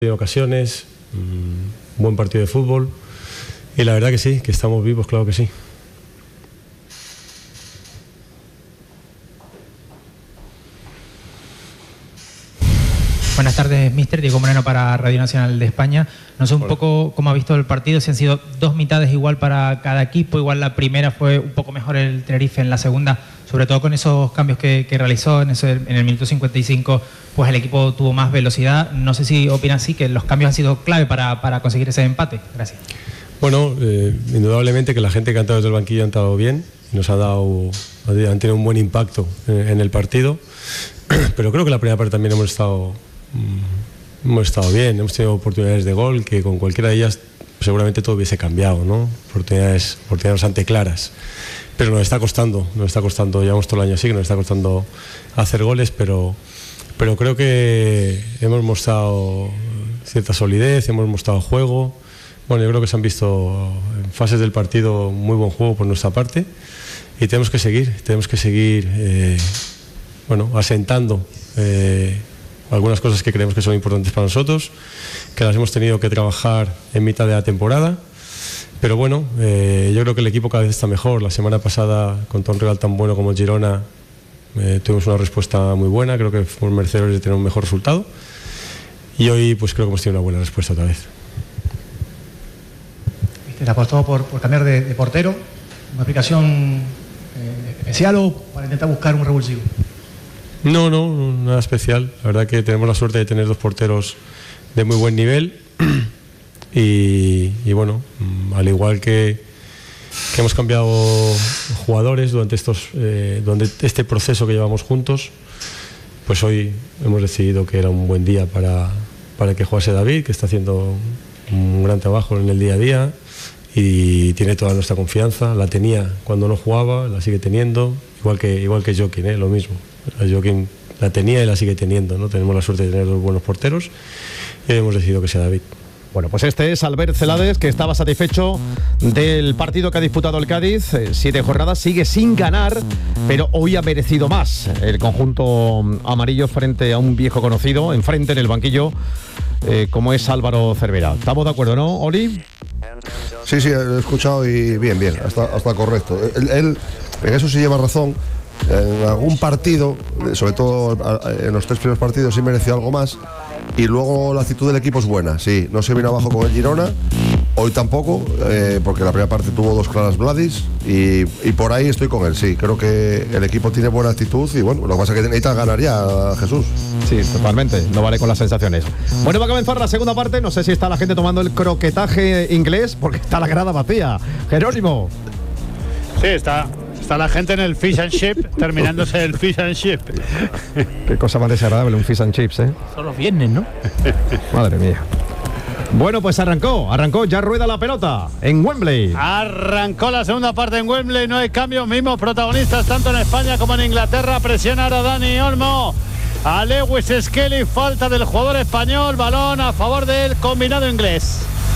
En ocasiones, buen partido de fútbol y la verdad que sí, que estamos vivos, claro que sí. Buenas tardes, mister. Diego Moreno para Radio Nacional de España. No sé un poco cómo ha visto el partido, si han sido dos mitades igual para cada equipo. Igual la primera fue un poco mejor el Tenerife, en la segunda, sobre todo con esos cambios que realizó en el minuto 55, pues el equipo tuvo más velocidad. No sé si opinan así, que los cambios han sido clave para conseguir ese empate. Gracias. Bueno, indudablemente que la gente que ha entrado desde el banquillo ha entrado bien, han tenido un buen impacto en el partido, pero creo que la primera parte también hemos estado bien, hemos tenido oportunidades de gol que con cualquiera de ellas seguramente todo hubiese cambiado, ¿no? Oportunidades bastante claras, pero nos está costando, llevamos todo el año así, que nos está costando hacer goles, pero creo que hemos mostrado cierta solidez, hemos mostrado juego. Bueno, yo creo que se han visto en fases del partido muy buen juego por nuestra parte y tenemos que seguir asentando algunas cosas que creemos que son importantes para nosotros, que las hemos tenido que trabajar en mitad de la temporada, pero bueno, yo creo que el equipo cada vez está mejor. La semana pasada, contra un rival tan bueno como el Girona, tuvimos una respuesta muy buena, creo que fuimos merecedores de tener un mejor resultado y hoy pues creo que hemos tenido una buena respuesta otra vez. ¿Te apostó por cambiar de portero? ¿Una aplicación especial o para intentar buscar un revulsivo? No, nada especial. La verdad que tenemos la suerte de tener dos porteros de muy buen nivel y bueno, al igual que hemos cambiado jugadores durante este proceso que llevamos juntos, pues hoy hemos decidido que era un buen día para que jugase David, que está haciendo un gran trabajo en el día a día y tiene toda nuestra confianza. La tenía cuando no jugaba, la sigue teniendo, igual que Joaquín, lo mismo. Joaquín la tenía y la sigue teniendo, ¿no? Tenemos la suerte de tener dos buenos porteros y hemos decidido que sea David. Bueno, pues este es Albert Celades, que estaba satisfecho del partido que ha disputado el Cádiz. 7 jornadas, sigue sin ganar, pero hoy ha merecido más el conjunto amarillo frente a un viejo conocido, enfrente en el banquillo, como es Álvaro Cervera. ¿Estamos de acuerdo, no, Oli? Sí, lo he escuchado y bien, hasta correcto. Él en eso sí lleva razón. En algún partido, sobre todo en los 3 primeros partidos, sí mereció algo más. Y luego la actitud del equipo es buena, sí. No se vino abajo con el Girona, hoy tampoco, porque la primera parte tuvo 2 claras Vladis y por ahí estoy con él, sí. Creo que el equipo tiene buena actitud y bueno, lo que pasa es que necesita ganar ya, Jesús. Sí, totalmente, no vale con las sensaciones. Bueno, va a comenzar la segunda parte, no sé si está la gente tomando el croquetaje inglés, porque está la grada vacía. Jerónimo. Sí, está la gente en el fish and chip, terminándose el fish and chip. Qué cosa más desagradable un fish and chips, ¿eh? Son los viernes, ¿no? Madre mía. Bueno, pues arrancó, ya rueda la pelota en Wembley. Arrancó la segunda parte en Wembley, no hay cambios, mismos protagonistas tanto en España como en Inglaterra. Presiona ahora Dani Olmo a Lewis Skelly, falta del jugador español, balón a favor del combinado inglés.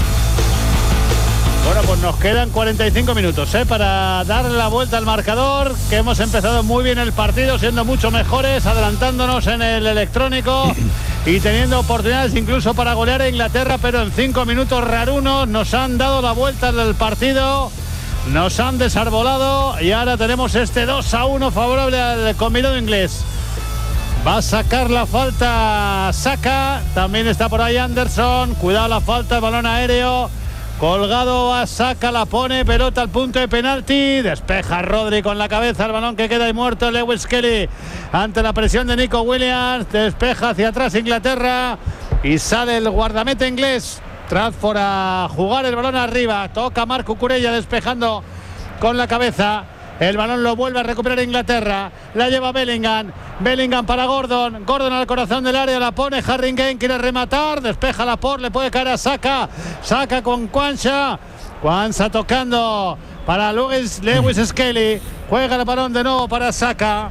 Bueno, pues nos quedan 45 minutos para darle la vuelta al marcador, que hemos empezado muy bien el partido, siendo mucho mejores, adelantándonos en el electrónico y teniendo oportunidades incluso para golear a Inglaterra, pero en 5 minutos rarunos nos han dado la vuelta al partido, nos han desarbolado y ahora tenemos este 2-1 favorable al combinado inglés. Va a sacar la falta Saka, también está por ahí Anderson, cuidado la falta, el balón aéreo. Colgado a Saka, la pone, pelota al punto de penalti, despeja Rodri con la cabeza, el balón que queda ahí muerto. Lewis Kelly ante la presión de Nico Williams, despeja hacia atrás Inglaterra y sale el guardameta inglés. Trafford a jugar el balón arriba, toca Marc Cucurella despejando con la cabeza. El balón lo vuelve a recuperar Inglaterra, la lleva Bellingham para Gordon al corazón del área, la pone Harry Kane, quiere rematar, despeja Laporte, le puede caer a Saka con Quansah tocando para Lewis Skelly, juega el balón de nuevo para Saka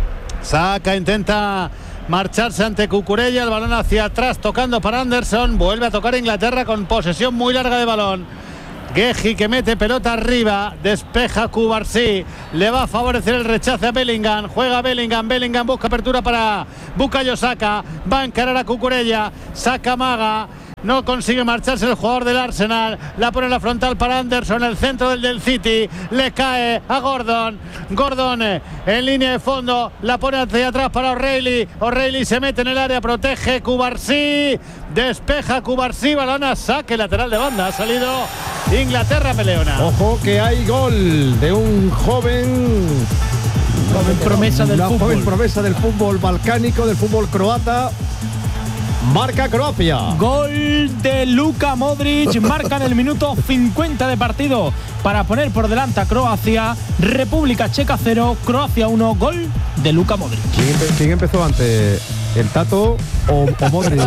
intenta marcharse ante Cucurella, el balón hacia atrás tocando para Anderson, vuelve a tocar Inglaterra con posesión muy larga de balón. Guehi que mete pelota arriba, despeja Cubarsí, le va a favorecer el rechace a Bellingham, juega Bellingham busca apertura para Bukayo Saka, va a encarar a Cucurella, Saka amaga, no consigue marcharse el jugador del Arsenal, la pone en la frontal para Anderson, el centro del City, le cae a Gordon en línea de fondo, la pone hacia atrás para O'Reilly se mete en el área, protege Cubarsí, despeja Cubarsí, balón a saque lateral de banda, ha salido Inglaterra peleona. Ojo que hay gol de un joven promesa del fútbol. Joven promesa del fútbol balcánico, del fútbol croata. Marca Croacia. Gol de Luka Modric. Marca en el minuto 50 de partido para poner por delante a Croacia. República Checa 0, Croacia 1. Gol de Luka Modric. ¿Quién empezó antes? ¿El Tato o Modric?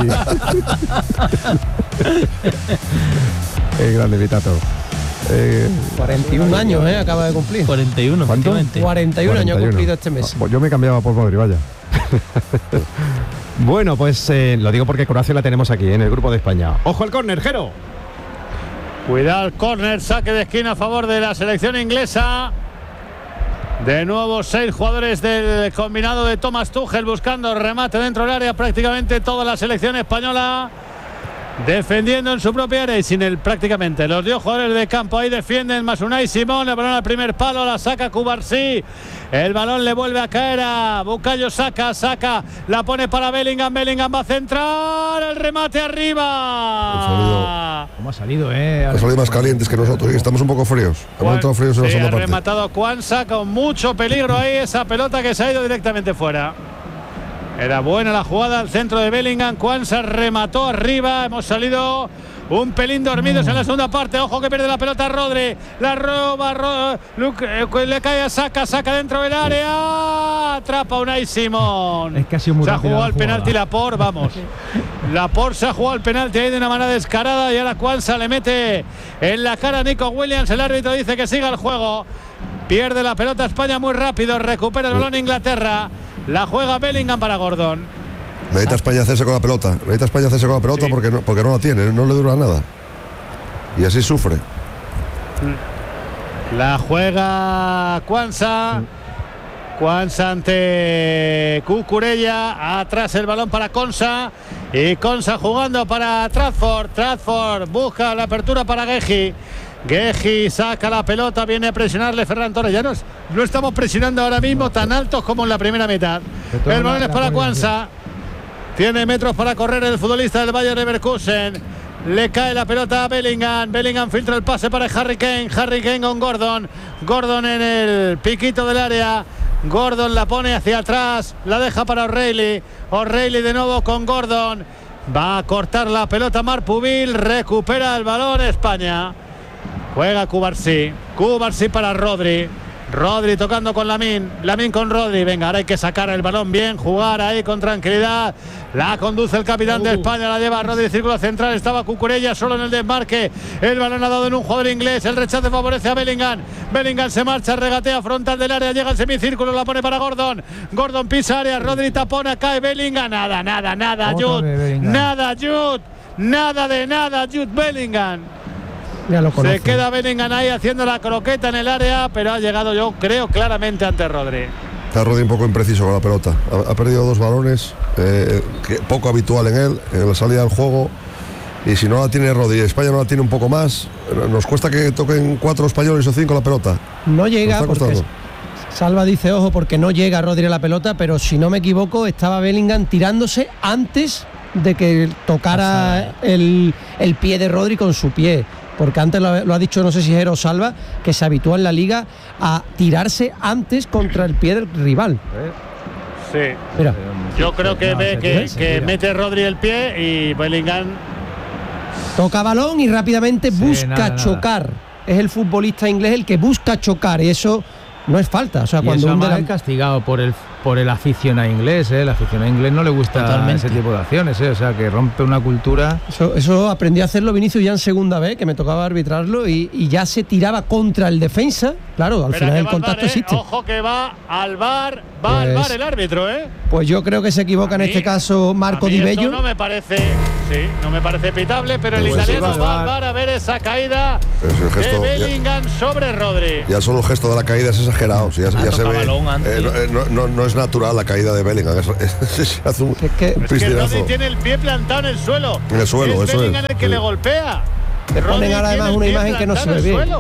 Grande mi Tato. 41 años, acaba de cumplir. 41, efectivamente. 41 años cumplido este mes. Pues yo me cambiaba por Modric, vaya. Bueno, pues lo digo porque Croacia la tenemos aquí, en el grupo de España. ¡Ojo al córner, Jero! Cuidado el córner, saque de esquina a favor de la selección inglesa. De nuevo 6 jugadores del combinado de Thomas Tuchel buscando remate dentro del área. Prácticamente toda la selección española defendiendo en su propia área y sin él prácticamente. Los 10 jugadores de campo ahí defienden, más Unai Simón, el balón al primer palo, la saca Cubarsí. El balón le vuelve a caer a Bukayo Saka, la pone para Bellingham va a centrar, el remate arriba. ¿Cómo ha salido, Ha salido más calientes que nosotros y estamos un poco fríos. Hemos entrado fríos en la segunda parte. Ha rematado Kwanza con mucho peligro ahí, esa pelota que se ha ido directamente fuera. Era buena la jugada al centro de Bellingham. Kwanza remató arriba. Hemos salido un pelín dormidos en la segunda parte. Ojo que pierde la pelota Rodri. La roba le cae a Saka dentro del área. Atrapa Unai Simón. Es que ha sido muy se ha rápida jugado el la penalti Laporte, vamos. Laporte se ha jugado el penalti ahí de una manera descarada y ahora Kwanza le mete en la cara a Nico Williams. El árbitro dice que siga el juego. Pierde la pelota España muy rápido. Recupera el balón Inglaterra. La juega Bellingham para Gordon. Necesita España hacerse con la pelota. Sí. porque no la tiene, no le dura nada. Y así sufre. La juega Kwanza ante Cucurella. Atrás el balón para Konsa. Y Konsa jugando para Trafford busca la apertura para Guehi saca la pelota, viene a presionarle Ferran Torres. Ya no estamos presionando ahora mismo tan altos como en la primera mitad. El balón es para Kwanza. Tiene metros para correr el futbolista del Bayer Leverkusen. Le cae la pelota a Bellingham. Bellingham filtra el pase para Harry Kane con Gordon. Gordon en el piquito del área. Gordon la pone hacia atrás. La deja para O'Reilly. O'Reilly de nuevo con Gordon. Va a cortar la pelota Marpubil. Recupera el balón España. Juega Cubarsí para Rodri tocando con Lamine con Rodri. Venga, ahora hay que sacar el balón bien, jugar ahí con tranquilidad. La conduce el capitán de España, la lleva Rodri, círculo central, estaba Cucurella solo en el desmarque. El balón ha dado en un jugador inglés, el rechace favorece a Bellingham se marcha, regatea frontal del área, llega al semicírculo, la pone para Gordon pisa área, Rodri tapona, cae Bellingham, nada, Jude, Jude Bellingham. Se queda Bellingham ahí haciendo la croqueta en el área, pero ha llegado, yo creo, claramente ante Rodri. Está Rodri un poco impreciso con la pelota. Ha perdido 2 balones, poco habitual en él, en la salida del juego. Y si no la tiene Rodri, España no la tiene un poco más, nos cuesta que toquen 4 españoles o 5 la pelota. No llega porque Salva dice, ojo, porque no llega Rodri a la pelota, pero si no me equivoco, estaba Bellingham tirándose antes de que tocara el pie de Rodri con su pie. Porque antes lo ha dicho, no sé si es Jero Salva, que se habitúa en la liga a tirarse antes contra el pie del rival. Sí. Mira. Yo creo que mete Rodri el pie y Bellingham toca balón y rápidamente busca chocar. Es el futbolista inglés el que busca chocar y eso no es falta. O sea, cuando eso es castigado por el aficionado inglés, El aficionado inglés no le gusta ese tipo de acciones, O sea, que rompe una cultura. Eso aprendí a hacerlo Vinicius ya en segunda vez, que me tocaba arbitrarlo y ya se tiraba contra el defensa. Claro, al final el contacto existe. Ojo que va al VAR. Va al bar el árbitro, ¿eh? Pues yo creo que se equivoca en este caso Marco Di Bello. Esto no me parece pitable, pero el italiano va al bar a ver esa caída de Bellingham sobre Rodri. Ya solo el gesto de la caída es exagerado. Ya se ve. No es natural la caída de Bellingham. Se hace un piscinazo. Rodri tiene el pie plantado en el suelo. En el suelo, es Bellingham el que le golpea. Te ponen ahora además una imagen que no se ve bien.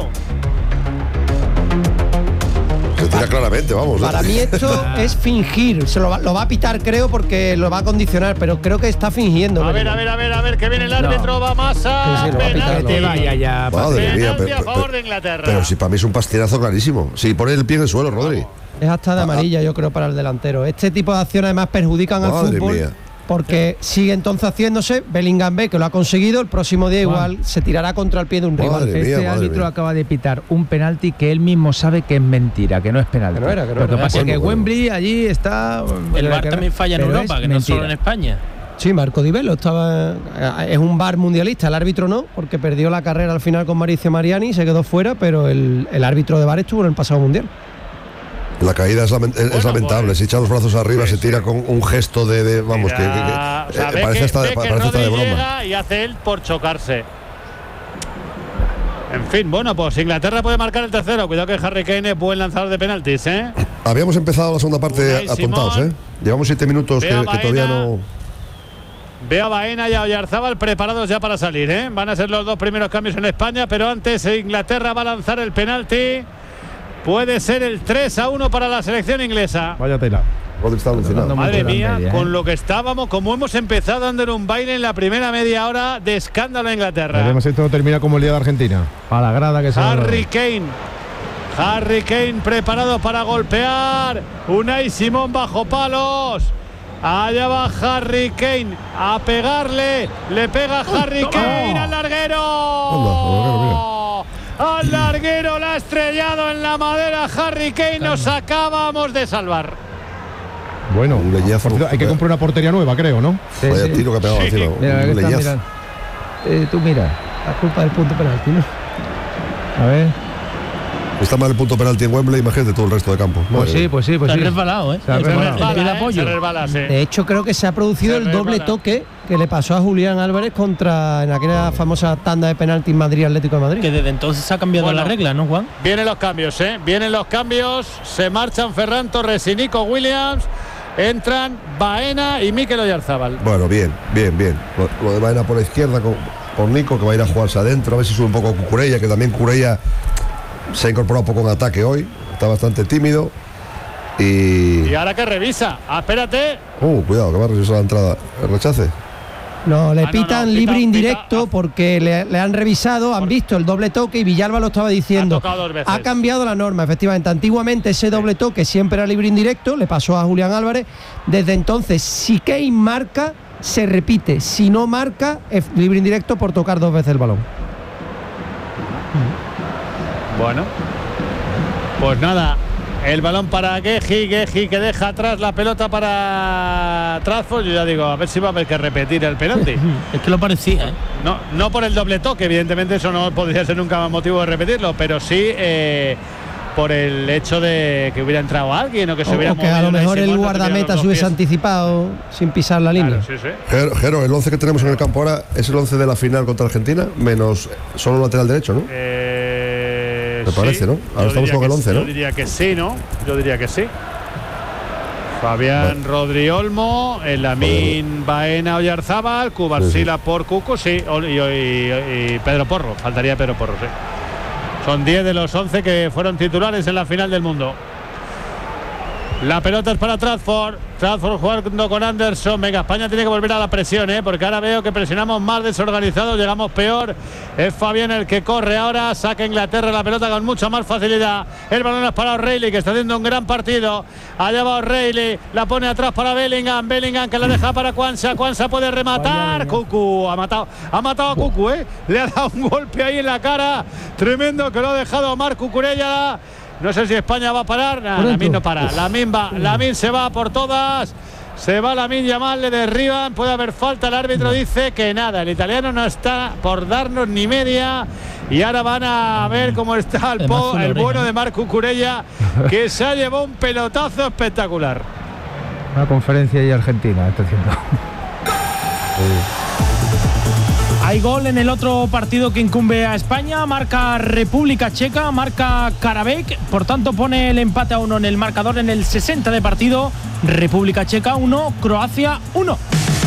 Se tira claramente, vamos. Para mí esto es fingir. Se lo va a pitar, creo, porque lo va a condicionar, pero creo que está fingiendo. A ver, que viene el árbitro, va Massa. Sí, penalti. Madre mía, a favor de Inglaterra. Pero si para mí es un pastinazo clarísimo. Si pone el pie en el suelo, Rodri. Es hasta de amarilla, yo creo, para el delantero. Este tipo de acciones además perjudican al fútbol. Mía. Porque sigue entonces haciéndose. Bellingham ve que lo ha conseguido. El próximo día igual se tirará contra el pie de un rival. Este árbitro acaba de pitar un penalti que él mismo sabe que es mentira, que no es penalti. Lo que pasa es que Wembley allí está. El VAR también falla en Europa, que no solo en España. Sí, Marco Di Bello es un VAR mundialista. El árbitro no, porque perdió la carrera al final con Mauricio Mariani y se quedó fuera, pero el árbitro de VAR estuvo en el pasado mundial. La caída es lamentable. Se echa los brazos arriba, se tira con un gesto de vamos, parece hasta de broma. Llega y hace él por chocarse. En fin, bueno, pues Inglaterra puede marcar el tercero. Cuidado que Harry Kane es buen lanzador de penaltis, ¿eh? Habíamos empezado la segunda parte atontados, ¿eh? Llevamos 7 minutos que todavía no. Veo a Baena y a Oyarzábal preparados ya para salir, ¿eh? Van a ser los 2 primeros cambios en España, pero antes Inglaterra va a lanzar el penalti. Puede ser el 3-1 para la selección inglesa. Vaya tela. Madre mía, con lo que estábamos, como hemos empezado dando un baile en la primera media hora de escándalo en Inglaterra. Veremos si esto termina como el día de Argentina. A la grada que se Harry Kane preparado para golpear. Unai Simón bajo palos. Allá va Harry Kane a pegarle. Le pega Harry Kane al larguero. Al larguero la ha estrellado en la madera Harry Kane. Nos acabamos de salvar. Bueno, un leñazo. Hay que comprar una portería nueva, creo, ¿no? Vaya tiro que ha pegado encima. Un leñazo. Tú mira, la culpa del punto penalti, ¿no? A ver. Está mal el punto penalti en Wembley, imagínate todo el resto de campo. Pues sí. Se ha resbalado, ¿eh? Se resbala, sí. De hecho, creo que se ha producido el doble toque que le pasó a Julián Álvarez en aquella famosa tanda de penalti en Madrid, Atlético de Madrid. Que desde entonces se ha cambiado la regla, ¿no, Juan? Vienen los cambios, ¿eh? Vienen los cambios. Se marchan Ferran Torres y Nico Williams. Entran Baena y Mikel Oyarzábal. Bueno, bien. Lo de Baena por la izquierda con Nico, que va a ir a jugarse adentro. A ver si sube un poco Cucurella, que también Cucurella se ha incorporado un poco en ataque hoy. Está bastante tímido. Y ahora que revisa. Espérate. Cuidado, que va a revisar la entrada. ¿El rechace? No, le pitan libre indirecto porque le han revisado, han visto el doble toque y Villalba lo estaba diciendo. Ha cambiado la norma, efectivamente. Antiguamente ese doble toque siempre era libre indirecto, le pasó a Julián Álvarez. Desde entonces, si Kane marca, se repite. Si no marca, es libre indirecto por tocar 2 veces el balón. Bueno, pues nada. El balón para Guehi que deja atrás la pelota para Trafford. Yo ya digo, a ver si va a haber que repetir el penalti. Es que lo parecía, ¿eh? No por el doble toque, evidentemente eso no podría ser nunca más motivo de repetirlo, pero sí por el hecho de que hubiera entrado alguien o que se hubiera movido. Que a lo mejor el guardameta se hubiese anticipado sin pisar la línea. Sí. Jero, el 11 que tenemos en el campo ahora es el 11 de la final contra Argentina, menos solo lateral derecho, ¿no? Me parece, ¿no? Ahora estamos con el 11, ¿no? Yo diría que sí, ¿no? Yo diría que sí. Fabián Rodri Olmo, Lamine Baena Oyarzábal, Cubarsila por Cuco, sí, y Pedro Porro. Faltaría Pedro Porro, sí. Son 10 de los 11 que fueron titulares en la final del mundo. La pelota es para Trafford jugando con Anderson. Venga, España tiene que volver a la presión, porque ahora veo que presionamos más desorganizados, llegamos peor. Es Fabián el que corre ahora, saca Inglaterra la pelota con mucha más facilidad. El balón es para O'Reilly, que está haciendo un gran partido. Allá va O'Reilly, la pone atrás para Bellingham que la deja para Quansah puede rematar. Cucu ha matado a Cucu, le ha dado un golpe ahí en la cara tremendo que lo ha dejado Marc Cucurella. No sé si España va a parar. Lamine no para. Lamine se va por todas. Se va Lamine Yamal, le derriban. Puede haber falta. El árbitro dice que nada. El italiano no está por darnos ni media. Y ahora van a ver cómo está el bueno de Marc Cucurella, que se ha llevado un pelotazo espectacular. Una conferencia ahí argentina está haciendo. Hay gol en el otro partido que incumbe a España, marca República Checa, marca Karabek, por tanto pone el empate a 1 en el marcador en el 60 de partido. República Checa 1, Croacia 1.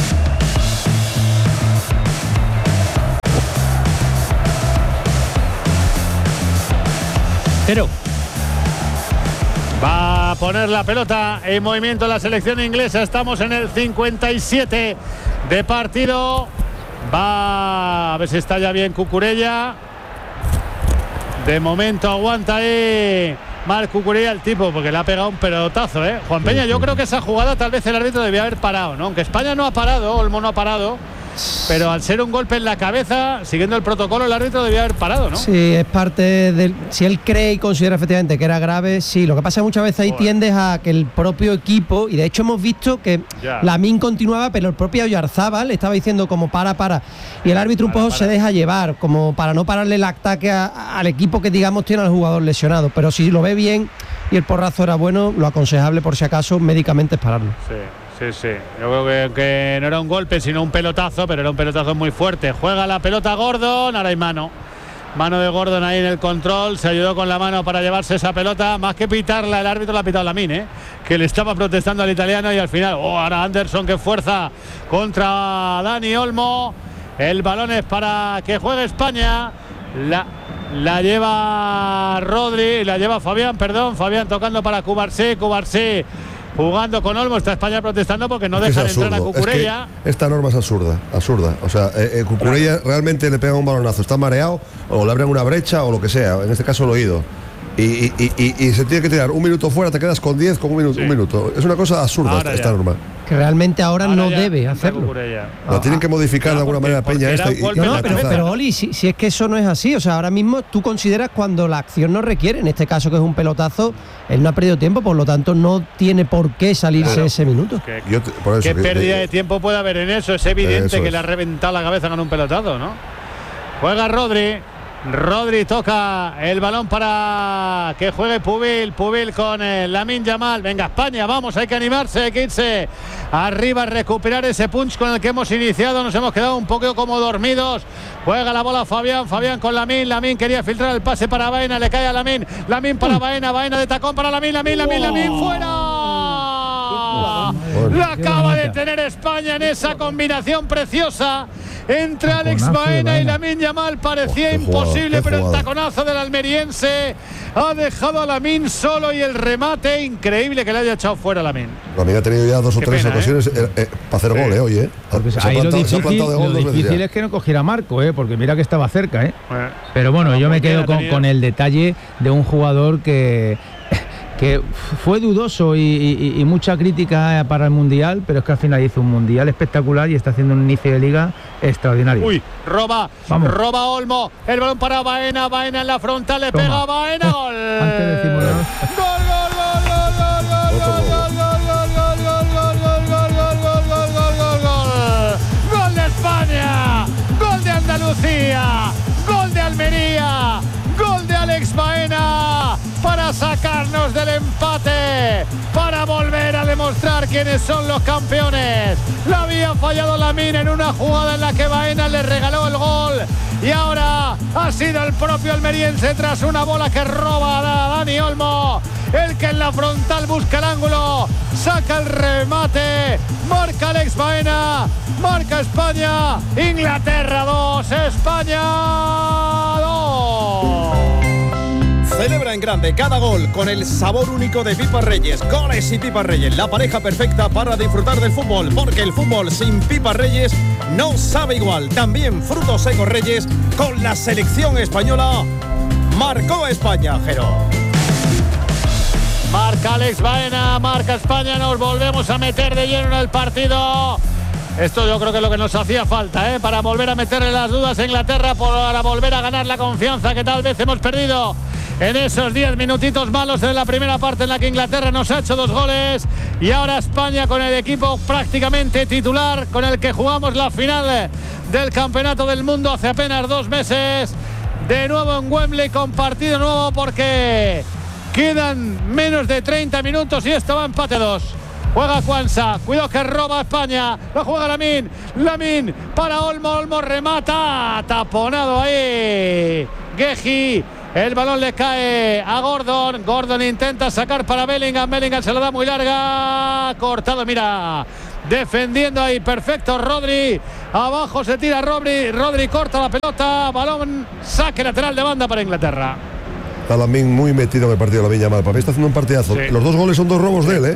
Pero va a poner la pelota en movimiento la selección inglesa. Estamos en el 57 de partido. Va a ver si está ya bien Cucurella. De momento aguanta ahí Marc Cucurella, el tipo, porque le ha pegado un pelotazo, ¿eh? Juan Peña, yo creo que esa jugada tal vez el árbitro debía haber parado, ¿no? Aunque España no ha parado, Olmo no ha parado, pero al ser un golpe en la cabeza, siguiendo el protocolo, el árbitro debía haber parado, ¿no? Sí, es parte del... Si él cree y considera efectivamente que era grave, sí. Lo que pasa es que muchas veces ahí tiendes a que el propio equipo, y de hecho hemos visto que Lamine continuaba, pero el propio Oyarzábal estaba diciendo como para, y el árbitro un poco se deja llevar, como para no pararle el ataque al equipo que digamos tiene al jugador lesionado. Pero si lo ve bien y el porrazo era bueno, lo aconsejable por si acaso médicamente es pararlo. Sí. Yo creo que no era un golpe sino un pelotazo, pero era un pelotazo muy fuerte. Juega la pelota Gordon, ahora hay mano de Gordon ahí en el control, se ayudó con la mano para llevarse esa pelota, más que pitarla el árbitro la ha pitado Lamine, que le estaba protestando al italiano, y al final ahora Anderson, que fuerza contra Dani Olmo. El balón es para que juegue España. La lleva Rodri, la lleva Fabián tocando para Cubarsí jugando con Olmo. Está España protestando porque no dejan entrar a Cucurella. Es que esta norma es absurda. O sea, Cucurella realmente le pega un balonazo, está mareado, o le abren una brecha o lo que sea, en este caso el oído. Y se tiene que tirar un minuto fuera, te quedas con 10 con un minuto. Es una cosa absurda esta norma. Que realmente ahora no debe hacerlo. La tienen que modificar de alguna manera Peña esta. Pero Oli, si es que eso no es así, o sea, ahora mismo tú consideras cuando la acción no requiere, en este caso que es un pelotazo, él no ha perdido tiempo, por lo tanto no tiene por qué salirse ese minuto. ¿Qué pérdida de tiempo puede haber en eso? Es evidente que le ha reventado la cabeza con un pelotazo, ¿no? Juega Rodri toca el balón para que juegue Pubil con Lamine Yamal. Venga España, vamos, hay que animarse, hay que irse arriba a recuperar ese punch con el que hemos iniciado. Nos hemos quedado un poco como dormidos. Juega la bola Fabián con Lamine quería filtrar el pase para Baena, le cae a Lamine para Baena de tacón para Lamine, fuera. La acaba de tener España en esa combinación preciosa entre Alex Baena y Lamine Yamal. Parecía imposible, pero el taconazo del almeriense ha dejado a Lamine solo, y el remate increíble que le haya echado fuera a Lamine. Lamine ha tenido ya 2 o 3 ocasiones para hacer gol hoy, ahí lo difícil es que no cogiera Marco, porque mira que estaba cerca, pero bueno, yo me quedo con el detalle de un jugador que fue dudoso y mucha crítica para el Mundial, pero es que al final hizo un Mundial espectacular y está haciendo un inicio de liga extraordinario. Roba Olmo, el balón para Baena en la frontal, le pega a Baena, gol. Gol de España, gol de Andalucía, gol de Almería, gol de Alex Baena para sacarnos del empate, para volver a demostrar quiénes son los campeones. La había fallado Lamine en una jugada en la que Baena le regaló el gol, y ahora ha sido el propio almeriense, tras una bola que roba a Dani Olmo, el que en la frontal busca el ángulo, saca el remate, marca Alex Baena, marca España. Inglaterra 2, España 2. Celebra en grande cada gol con el sabor único de Pipas Reyes. Goles y Pipas Reyes, la pareja perfecta para disfrutar del fútbol, porque el fútbol sin Pipas Reyes no sabe igual. También frutos secos Reyes con la selección española. Marcó España, Jero. Marca Alex Baena, marca España, nos volvemos a meter de lleno en el partido. Esto yo creo que es lo que nos hacía falta, para volver a meterle las dudas a Inglaterra, para volver a ganar la confianza que tal vez hemos perdido en esos 10 minutitos malos de la primera parte, en la que Inglaterra nos ha hecho 2 goles, y ahora España con el equipo prácticamente titular con el que jugamos la final del Campeonato del Mundo hace apenas 2 meses. de nuevo en Wembley con partido nuevo porque quedan menos de 30 minutos y esto va empate 2. Juega Cuanza, cuidado que roba España, lo juega Lamine para Olmo remata, taponado ahí Guehi, el balón le cae a Gordon intenta sacar para Bellingham se la da muy larga, cortado, mira, defendiendo ahí, perfecto Rodri, abajo se tira Rodri corta la pelota, balón, saque lateral de banda para Inglaterra. Está Lamine muy metido en el partido, Lamine Yamal. Para mí está haciendo un partidazo. Sí. Los 2 goles son 2 robos de él, ¿eh?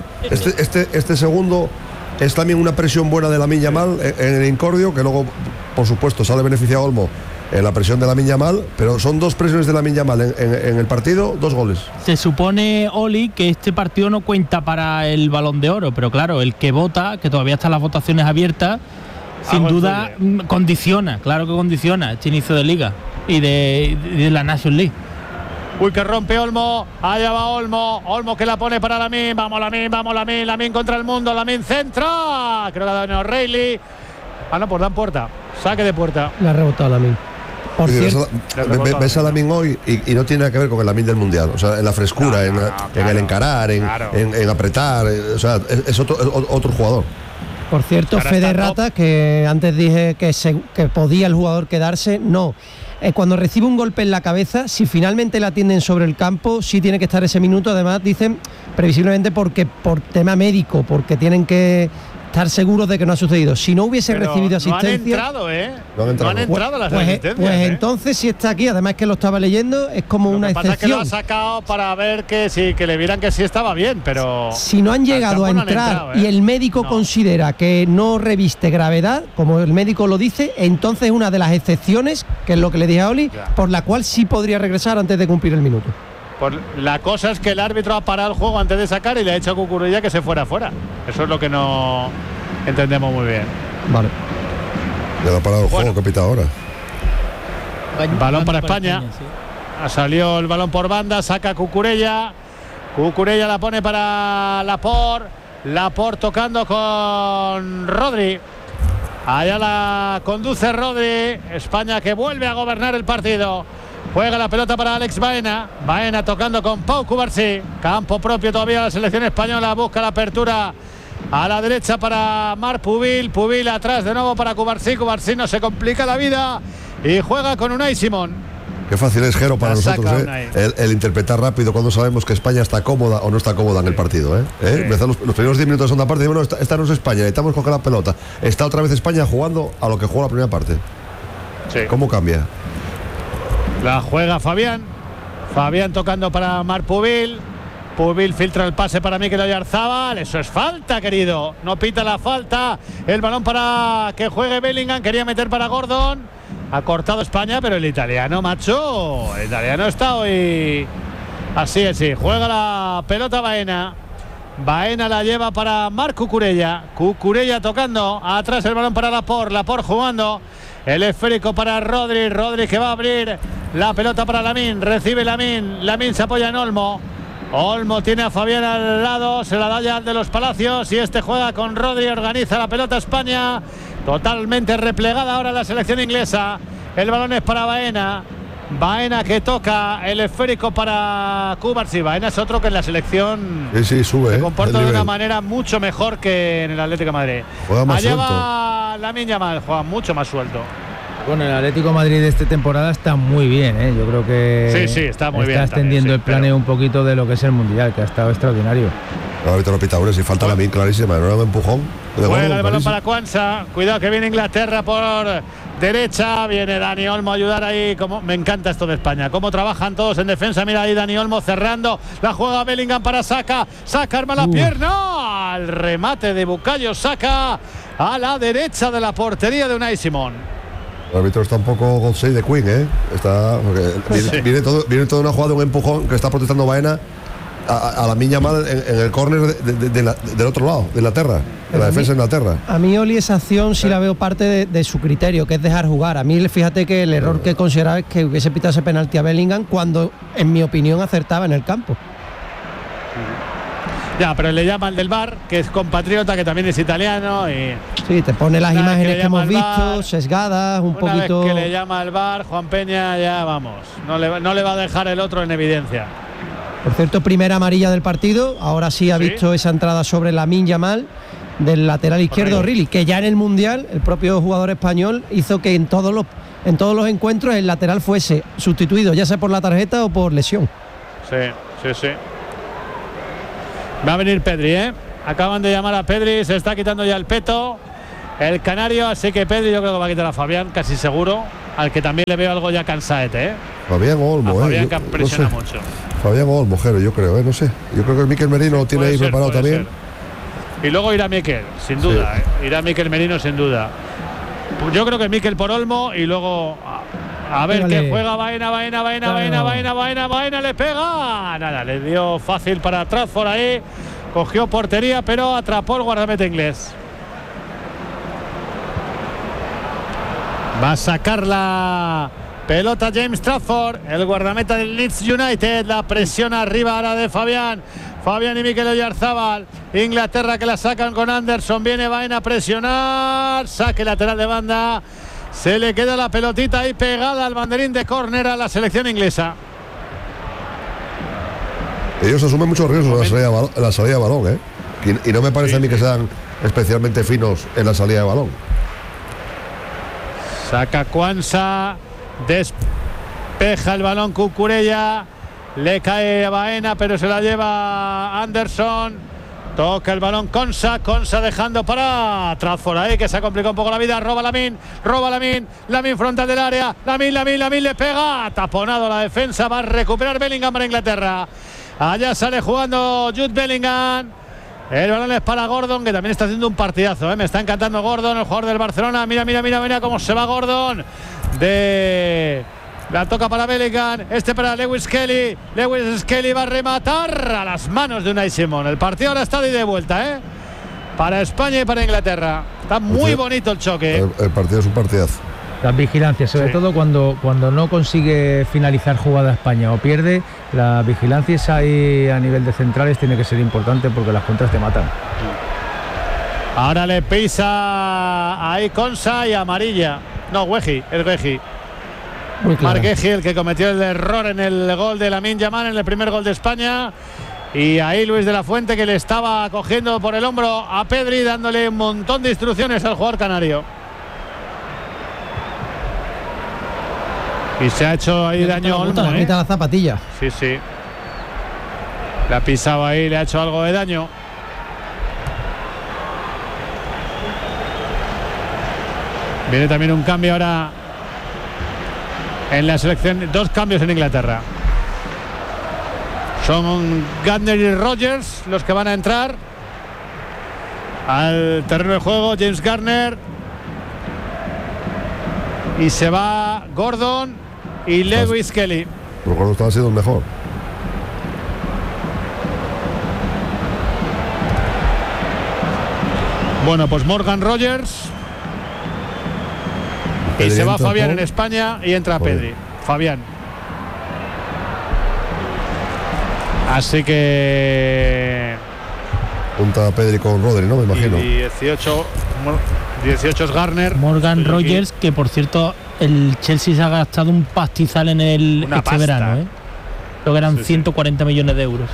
Este segundo es también una presión buena de Lamine Yamal en el incordio, que luego, por supuesto, sale beneficiado Olmo en la presión de Lamine Yamal, pero son 2 presiones de Lamine Yamal en el partido, 2 goles. Se supone, Oli, que este partido no cuenta para el Balón de Oro, pero claro, el que vota, que todavía están las votaciones abiertas, sin duda condiciona, claro que condiciona este inicio de Liga y de la Nations League. Uy, que rompe Olmo, allá va Olmo que la pone para Lamine, vamos Lamine contra el mundo, Lamine centra, creo que ha dado O'Reilly, no, pues dan puerta, saque de puerta. Le ha rebotado Lamine. Por cierto, ves a Lamine hoy y no tiene nada que ver con el Lamine del Mundial, o sea, en la frescura, en el encarar, en apretar, o sea, es otro jugador. Por cierto, Fede Rata, que antes dije que podía el jugador quedarse, no. Cuando recibe un golpe en la cabeza, si finalmente la atienden sobre el campo, sí tiene que estar ese minuto. Además, dicen previsiblemente porque por tema médico, porque tienen que estar seguros de que no ha sucedido. Si no hubiese recibido asistencia... No han entrado las asistencias. Pues entonces sí está aquí, además que lo estaba leyendo, es como una excepción. Lo que pasa es que lo ha sacado para ver que sí, que le vieran que sí estaba bien, pero... Si no han llegado a entrar y el médico considera que no reviste gravedad, como el médico lo dice, entonces es una de las excepciones, que es lo que le dije a Oli, por la cual sí podría regresar antes de cumplir el minuto. La cosa es que el árbitro ha parado el juego antes de sacar y le ha hecho a Cucurella que se fuera fuera. Eso es lo que no entendemos muy bien. Vale. Le ha parado el juego, que pita ahora. Balón para España. Ha salido el balón por banda, saca Cucurella. Cucurella la pone para Laporte tocando con Rodri. Allá la conduce Rodri. España que vuelve a gobernar el partido. Juega la pelota para Alex Baena tocando con Pau Cubarsí, campo propio todavía la selección española, busca la apertura a la derecha para Marc Pubil atrás de nuevo para Cubarsí no se complica la vida y juega con Unai Simón. Qué fácil es, Jero, para nosotros, el interpretar rápido cuando sabemos que España está cómoda o no está cómoda en el partido. Empezar los primeros 10 minutos de segunda parte, bueno, esta no es España, necesitamos coger la pelota. Está otra vez España jugando a lo que jugó la primera parte. Sí. ¿Cómo cambia? La juega Fabián tocando para Marc Pubil filtra el pase para Mikel Oyarzabal, eso es falta, querido, no pita la falta, el balón para que juegue Bellingham, quería meter para Gordon, ha cortado España, pero el italiano, macho, el italiano está hoy así, juega la pelota Baena la lleva para Marc Cucurella tocando, atrás el balón para Laporte jugando, el esférico para Rodri que va a abrir la pelota para Lamine, recibe Lamine se apoya en Olmo tiene a Fabián al lado, se la da ya al de los Palacios y este juega con Rodri, organiza la pelota España, totalmente replegada ahora la selección inglesa, el balón es para Baena que toca el esférico para Cubarsí. Baena es otro que en la selección sube, se comporta de una manera mucho mejor que en el Atlético de Madrid. Juega más suelto. Va Lamine Yamal, juega mucho más suelto. Bueno, el Atlético de Madrid de esta temporada está muy bien, ¿eh? Yo creo que está muy bien. Está extendiendo el planeo un poquito de lo que es el Mundial, que ha estado extraordinario. Ahorita lo pita si falta Lamine, clarísima, no era un empujón. Juega el balón para Cuanza, cuidado que viene Inglaterra por derecha, viene Dani Olmo a ayudar ahí, me encanta esto de España, cómo trabajan todos en defensa, mira ahí Dani Olmo cerrando, la juega Bellingham para Saka arma la pierna, al remate de Bukayo Saka a la derecha de la portería de Unai Simón. El árbitro está un poco God Save the Queen, Está, viene toda una jugada de un empujón que está protestando Baena a Lamine Yamal en el córner del otro lado, de Inglaterra, de la defensa de Inglaterra. A mí, Oli, esa acción sí la veo parte de su criterio, que es dejar jugar. A mí, fíjate que el error que consideraba es que hubiese pitado ese penalti a Bellingham cuando, en mi opinión, acertaba en el campo. Ya, pero le llama el del VAR, que es compatriota, que también es italiano. Y sí, te pone las imágenes que hemos visto, sesgadas, un poquito. Una vez que le llama el VAR, Juan Peña ya vamos, no le va a dejar el otro en evidencia. Por cierto, primera amarilla del partido. Ahora sí ha visto esa entrada sobre Lamine Yamal del lateral izquierdo, Rilly, que ya en el Mundial el propio jugador español hizo que en todos los encuentros el lateral fuese sustituido, ya sea por la tarjeta o por lesión. Sí. Va a venir Pedri, acaban de llamar a Pedri, se está quitando ya el peto el canario, así que Pedri yo creo que va a quitar a Fabián, casi seguro, al que también le veo algo ya cansaete, Fabián Olmo, Fabián que presiona mucho. Fabián Olmo, yo creo, no sé. Yo creo que el Mikel Merino lo tiene ahí preparado también. Y luego irá Mikel, sin duda, irá Mikel Merino sin duda. Yo creo que Mikel por Olmo y luego a ver qué juega Baena, le pega. Nada, le dio fácil para Trafford ahí, cogió portería, pero atrapó el guardameta inglés. Va a sacar la pelota James Trafford, el guardameta del Leeds United. La presión arriba ahora de Fabián y Mikel Oyarzabal. Inglaterra que la sacan con Anderson. Viene Baena a presionar. Saque lateral de banda. Se le queda la pelotita ahí pegada al banderín de córner a la selección inglesa. Ellos asumen muchos riesgos en la salida de balón, y no me parece a mí que sean especialmente finos en la salida de balón. Saca Quansah, despeja el balón Cucurella, le cae a Baena, pero se la lleva Anderson. Toca el balón Quansah dejando para Trafford ahí, que se ha complicado un poco la vida. Roba Lamine frontal del área. Lamine le pega. Taponado la defensa, va a recuperar Bellingham para Inglaterra. Allá sale jugando Jude Bellingham. El balón es para Gordon, que también está haciendo un partidazo, Me está encantando Gordon, el jugador del Barcelona. Mira cómo se va Gordon. La toca para Bellingham, para Lewis Kelly. Lewis Kelly va a rematar a las manos de Unai Simón. El partido ahora está de ida y vuelta, para España y para Inglaterra. Está muy bonito el choque. El partido es un partidazo. Las vigilancias, sobre todo cuando no consigue finalizar jugada España o pierde, las vigilancias ahí a nivel de centrales tiene que ser importante porque las contras te matan. Ahora le pisa ahí Quansah y amarilla. No, Wehi. Marc Guehi, el que cometió el error en el gol de Lamine Yamal, en el primer gol de España. Y ahí Luis de la Fuente, que le estaba cogiendo por el hombro a Pedri, dándole un montón de instrucciones al jugador canario. Y se ha hecho ahí daño Olmo, Le quita la zapatilla. Sí. Le ha pisado ahí, le ha hecho algo de daño. Viene también un cambio ahora en la selección. 2 cambios en Inglaterra. Son Gardner y Rogers los que van a entrar al terreno de juego. James Garner. Y se va Gordon y Lewis Kelly. Pero Gordon estaba siendo el mejor. Bueno, pues Morgan Rogers. Y se va Fabián en España y entra Pedri. Fabián. Así que junta a Pedri con Rodri, ¿no? Me imagino. 18 es Garner. Morgan Rogers, que por cierto el Chelsea se ha gastado un pastizal en este verano, Creo que eran 140 millones de euros.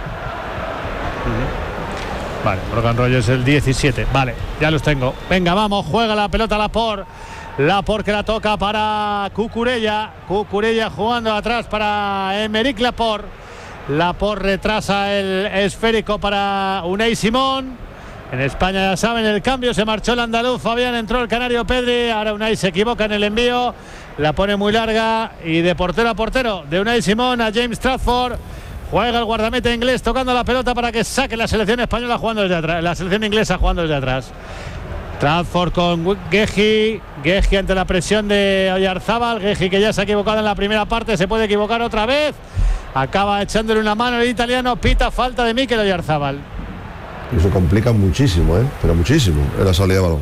Vale, Morgan Rogers el 17. Vale, ya los tengo. Venga, vamos, juega la pelota Laporte que la toca para Cucurella jugando atrás para Aymeric Laporte. Laporte retrasa el esférico para Unai Simón. En España ya saben el cambio, se marchó el andaluz Fabián, entró el canario Pedri. Ahora Unai se equivoca en el envío, la pone muy larga y de portero a portero, de Unai Simón a James Trafford. Juega el guardameta inglés tocando la pelota para que saque la selección española jugando desde atrás, la selección inglesa jugando desde atrás. Trafford con Guehi ante la presión de Oyarzabal. Guehi, que ya se ha equivocado en la primera parte, se puede equivocar otra vez. Acaba echándole una mano el italiano, pita falta de Mikel Oyarzabal. Y se complica muchísimo, pero muchísimo en la salida de balón.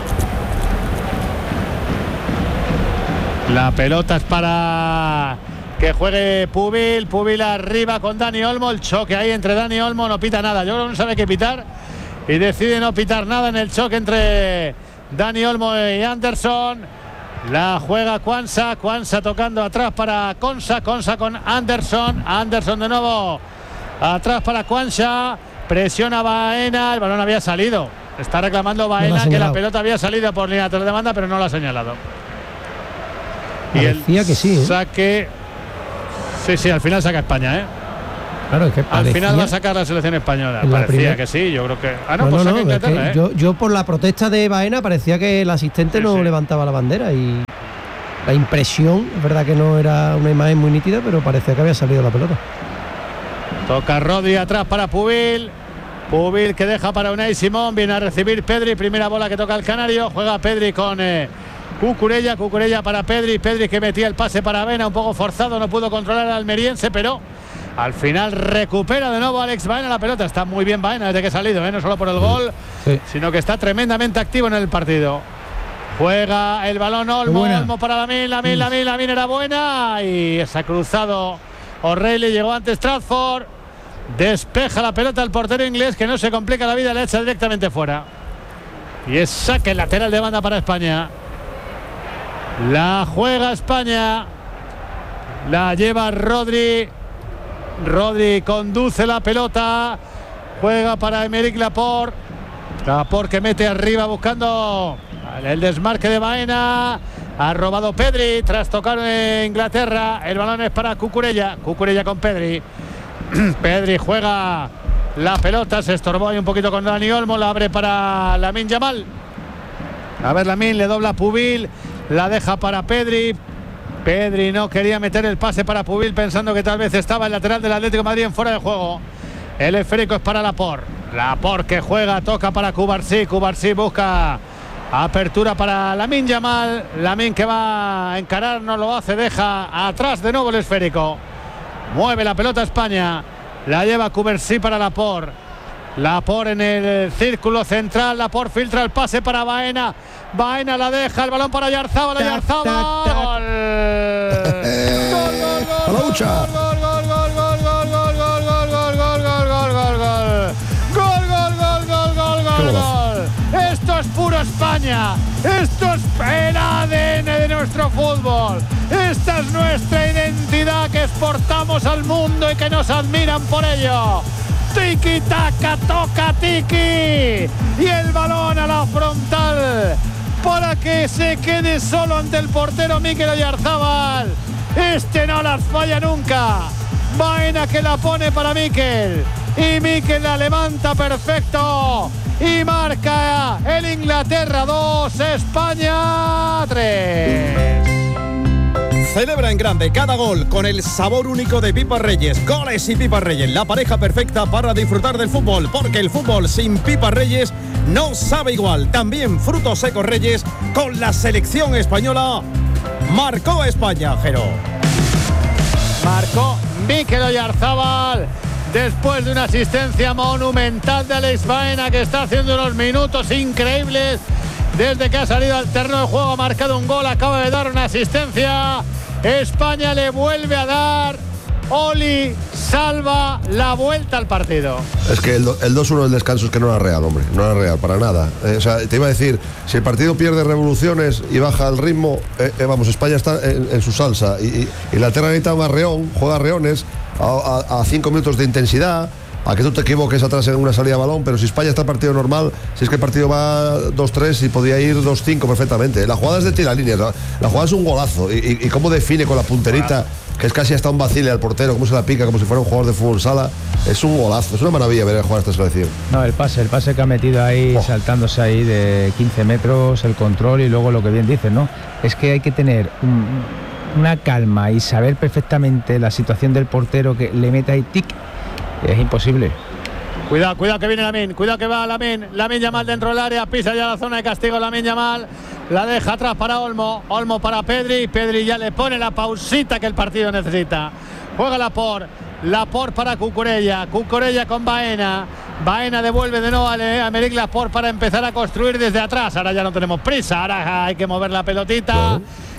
La pelota es para que juegue Pubil arriba con Dani Olmo. El choque ahí entre Dani Olmo, no pita nada. Yo creo que no sabe qué pitar y decide no pitar nada en el choque entre Dani Olmo y Anderson. La juega Quansah tocando atrás para Konsa con Anderson de nuevo atrás para Quansah, presiona Baena, el balón había salido, está reclamando Baena que la pelota había salido por línea de demanda, pero no la ha señalado. Parecía que sí, saque, sí, al final saca España, Claro, es que al final va a sacar la selección española. Parecía que sí, yo creo que. No, Inglaterra, yo por la protesta de Baena parecía que el asistente no levantaba la bandera y la impresión, es verdad que no era una imagen muy nítida, pero parecía que había salido la pelota. Toca Rodri atrás para Pubil que deja para Unai Simón, viene a recibir Pedri, primera bola que toca el canario, juega Pedri con Cucurella para Pedri que metía el pase para Baena, un poco forzado, no pudo controlar al almeriense, pero al final recupera de nuevo Alex Baena la pelota. Está muy bien Baena desde que ha salido, no solo por el gol, sino que está tremendamente activo en el partido. Juega el balón Olmo para Lamine era buena y se ha cruzado O'Reilly, llegó ante Stratford, despeja la pelota el portero inglés, que no se complica la vida, la echa directamente fuera. Y es saque lateral de banda para España. La juega España, la lleva Rodri conduce la pelota, juega para Aymeric Laporte que mete arriba buscando el desmarque de Baena. Ha robado Pedri tras tocar en Inglaterra. El balón es para Cucurella con Pedri. Pedri juega la pelota, se estorbó ahí un poquito con Dani Olmo, la abre para Lamine Yamal. A ver, Lamine le dobla a Pubil, la deja para Pedri no quería meter el pase para Pubil, pensando que tal vez estaba el lateral del Atlético de Madrid en fuera de juego. El esférico es para Laporte que juega, toca para Cubarsí busca apertura para Lamine Yamal. Lamine que va a encarar, no lo hace, deja atrás de nuevo el esférico. Mueve la pelota España, la lleva Cubarsí para Laporte en el círculo central. Laporte filtra el pase para Baena la deja, el balón para Yarzábal. Esto es puro España, esto es el ADN de nuestro fútbol, esta es nuestra identidad que exportamos al mundo y que nos admiran por ello. Tiki taka, toca tiki y el balón a la frontal para que se quede solo ante el portero Mikel Oyarzabal. Este no las falla nunca. Baena que la pone para Mikel y Mikel la levanta perfecto y marca el Inglaterra 2, España 3. Celebra en grande cada gol con el sabor único de Pipas Reyes. Goles y Pipas Reyes, la pareja perfecta para disfrutar del fútbol, porque el fútbol sin Pipas Reyes no sabe igual. También frutos secos Reyes con la selección española. Marcó España, Jero. Marcó Mikel Oyarzabal después de una asistencia monumental de Alex Baena, que está haciendo unos minutos increíbles desde que ha salido al terreno de juego. Ha marcado un gol, acaba de dar una asistencia. España le vuelve a dar. Oli salva la vuelta al partido. Es que el 2-1 del descanso es que no era real, hombre. No era real, para nada. O sea, te iba a decir, si el partido pierde revoluciones y baja el ritmo, vamos, España está en su salsa. Y Inglaterra necesita un arreón, juega arreones a 5 minutos de intensidad, a que tú te equivoques atrás en una salida de balón, pero si España está en partido normal, si es que el partido va 2-3 y podía ir 2-5 perfectamente. La jugada es de tiralíneas, la jugada es un golazo. Y cómo define con la punterita, que es casi hasta un vacile al portero, cómo se la pica como si fuera un jugador de fútbol sala. Es un golazo, es una maravilla ver jugar esta selección. No, el pase que ha metido ahí, saltándose ahí de 15 metros, el control y luego lo que bien dices, ¿no? Es que hay que tener una calma y saber perfectamente la situación del portero, que le meta ahí tic. Es imposible. Cuidado que viene Lamine, cuidado que va Lamine Yamal dentro del área, pisa ya la zona de castigo Lamine Yamal, la deja atrás para Olmo para Pedri ya le pone la pausita que el partido necesita. Juega Laporte para Cucurella con Baena devuelve de nuevo a Aymeric Laporte para empezar a construir desde atrás. Ahora ya no tenemos prisa, ahora hay que mover la pelotita.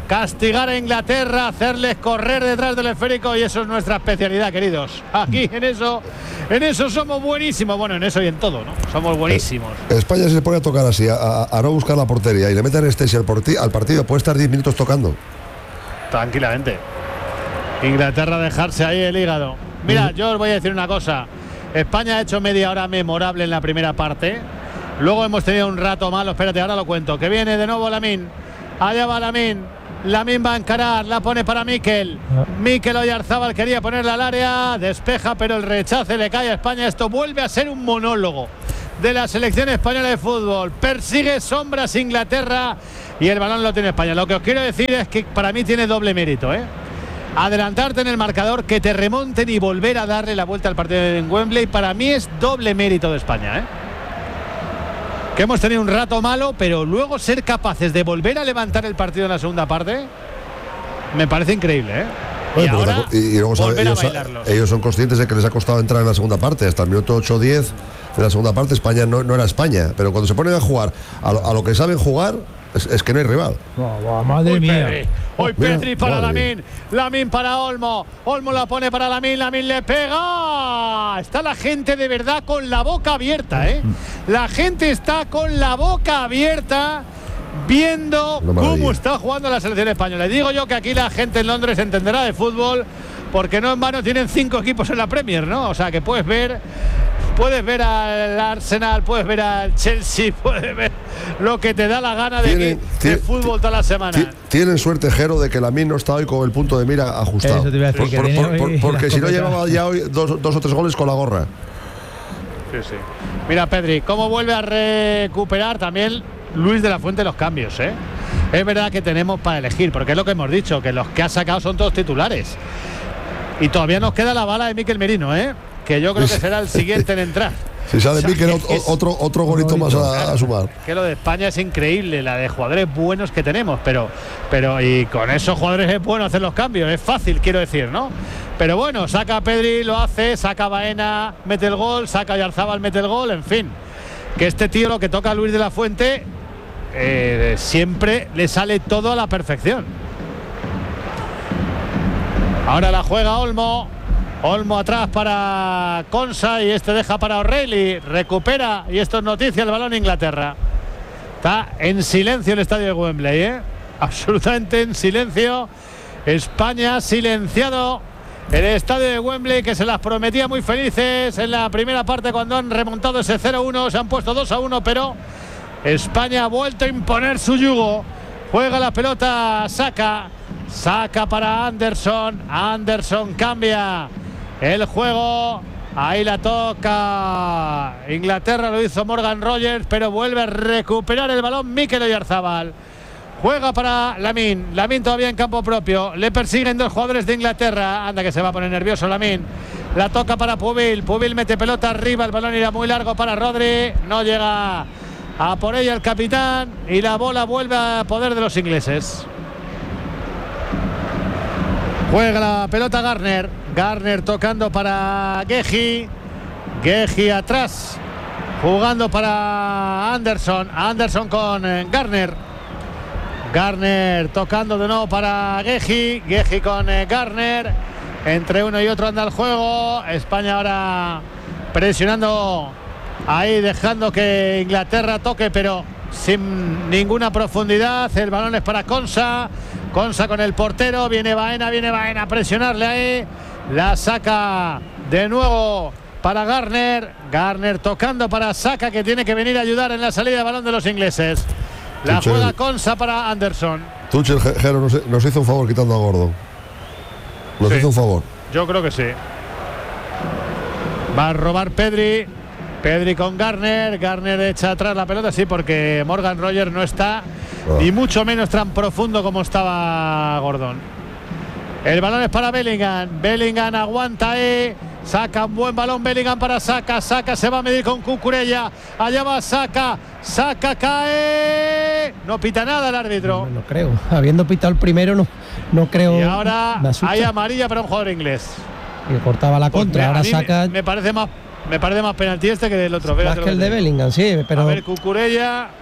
castigar a Inglaterra, hacerles correr detrás del esférico, y eso es nuestra especialidad, queridos. Aquí en eso somos buenísimos. Bueno, en eso y en todo, ¿no? Somos buenísimos. España, si se pone a tocar así, a no buscar la portería y le meten anestesia al partido, puede estar 10 minutos tocando. Tranquilamente. Inglaterra dejarse ahí el hígado. Mira, yo os voy a decir una cosa. España ha hecho media hora memorable en la primera parte. Luego hemos tenido un rato malo. Espérate, ahora lo cuento. Que viene de nuevo Lamine. Allá va Lamine. Lamine va a encarar. La pone para Mikel. Mikel Oyarzabal quería ponerla al área. Despeja, pero el rechace le cae a España. Esto vuelve a ser un monólogo de la selección española de fútbol. Persigue sombras Inglaterra y el balón lo tiene España. Lo que os quiero decir es que para mí tiene doble mérito, adelantarte en el marcador, que te remonten y volver a darle la vuelta al partido en Wembley. Para mí es doble mérito de España, que hemos tenido un rato malo, pero luego ser capaces de volver a levantar el partido en la segunda parte me parece increíble, Bueno, y luego ellos son conscientes de que les ha costado entrar en la segunda parte. Hasta el minuto 8-10 de la segunda parte España no era España, pero cuando se ponen a jugar a lo que saben jugar, es que no hay rival. Madre mía. Hoy Pedri para Lamine. Lamine para Olmo. Olmo la pone para Lamine. Lamine le pega. Está la gente de verdad con la boca abierta, La gente está con la boca abierta viendo cómo está jugando la selección española. Le digo yo que aquí la gente en Londres entenderá de fútbol, porque no en vano tienen 5 equipos en la Premier, ¿no? O sea que puedes ver al Arsenal, puedes ver al Chelsea, puedes ver lo que te da la gana de fútbol toda la semana. Tienen suerte, Jero, de que Lamine no está hoy con el punto de mira ajustado. Eso te iba a decir, porque si no llevaba ya hoy dos o tres goles con la gorra. Sí. Mira, Pedri, cómo vuelve a recuperar también Luis de la Fuente los cambios, Es verdad que tenemos para elegir, porque es lo que hemos dicho, que los que ha sacado son todos titulares. Y todavía nos queda la bala de Mikel Merino, que yo creo que será el siguiente en entrar. Si sale Mikel, otro golito más a sumar. Que lo de España es increíble, la de jugadores buenos que tenemos, pero y con esos jugadores es bueno hacer los cambios, es fácil, quiero decir, ¿no? Pero bueno, saca a Pedri, lo hace, saca a Baena, mete el gol, saca a Oyarzabal, mete el gol, en fin. Que este tío, lo que toca a Luis de la Fuente, siempre le sale todo a la perfección. Ahora la juega Olmo. Olmo atrás para Konsa y este deja para O'Reilly. Recupera, y esto es noticia, el balón Inglaterra. Está en silencio el estadio de Wembley, absolutamente en silencio. España silenciado el estadio de Wembley, que se las prometía muy felices en la primera parte cuando han remontado ese 0-1. Se han puesto 2-1, pero España ha vuelto a imponer su yugo. Juega la pelota Saka para Anderson. Anderson cambia el juego. Ahí la toca Inglaterra, lo hizo Morgan Rogers, pero vuelve a recuperar el balón Mikel Oyarzabal. Juega para Lamine. Lamine todavía en campo propio. Le persiguen 2 jugadores de Inglaterra. Anda que se va a poner nervioso Lamine. La toca para Pubil. Pubil mete pelota arriba. El balón irá muy largo para Rodri. No llega a por ella el capitán. Y la bola vuelve a poder de los ingleses. Juega la pelota Garner. Garner tocando para Geji. Geji atrás. Jugando para Anderson. Anderson con Garner. Garner tocando de nuevo para Geji. Geji con Garner. Entre uno y otro anda el juego. España ahora presionando ahí, dejando que Inglaterra toque, pero sin ninguna profundidad. El balón es para Konsa. Konsa con el portero. Viene Baena a presionarle ahí. La saca de nuevo para Garner. Garner tocando para Saka, que tiene que venir a ayudar en la salida de balón de los ingleses. La juega Konsa para Anderson. Tuchel, Jero, nos hizo un favor quitando a Gordon. Nos hizo un favor. Yo creo que sí. Va a robar Pedri. Pedri con Garner. Garner echa atrás la pelota, sí, porque Morgan Rogers no está, ni mucho menos tan profundo como estaba Gordon. El balón es para Bellingham. Bellingham aguanta ahí. Saca un buen balón Bellingham para Saka. Saka se va a medir con Cucurella. Allá va Saka. Saka cae. No pita nada el árbitro. No creo. Habiendo pitado el primero, no creo. Y ahora hay amarilla para un jugador inglés. Y cortaba la contra. Ahora Saka. Me parece más penalti este que del otro. Más que el de Bellingham, sí. Pero a ver, Cucurella.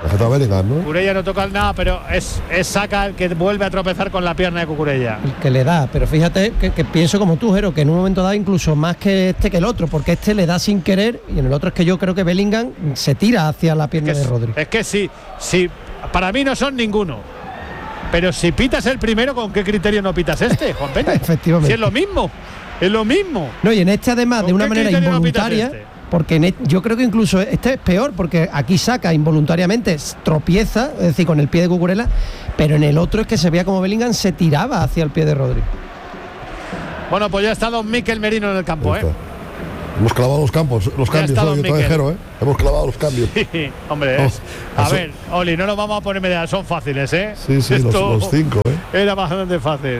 Falta Bellingham, ¿no? Cucurella no toca nada, pero es Saka el que vuelve a tropezar con la pierna de Cucurella. El que le da, pero fíjate que pienso como tú, Jero, que en un momento dado incluso más que que el otro, porque le da sin querer y en el otro es que yo creo que Bellingham se tira hacia la pierna de Rodri. Es que sí, para mí no son ninguno. Pero si pitas el primero, ¿con qué criterio no pitas este, Juan Peña? Efectivamente. Si es lo mismo. No, y en este además de una manera involuntaria. No porque yo creo que incluso este es peor, porque aquí Saka involuntariamente tropieza, es decir, con el pie de Cucurella, pero en el otro es que se veía como Bellingham se tiraba hacia el pie de Rodri. Bueno, pues ya ha estado Mikel Merino en el campo, Hemos clavado los cambios, Hemos clavado los cambios. Sí, hombre, a ver, Oli, no nos vamos a poner medias, son fáciles, ¿eh? Sí, los 5, Era bastante fácil.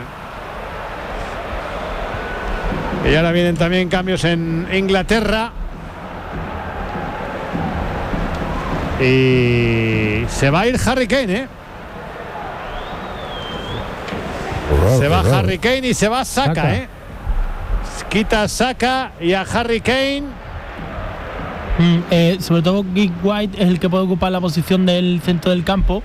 Y ahora vienen también cambios en Inglaterra. Y se va a ir Harry Kane, se va Harry Kane y se va Saka, Quita Saka y a Harry Kane. Sobre todo Gibbs White es el que puede ocupar la posición del centro del campo.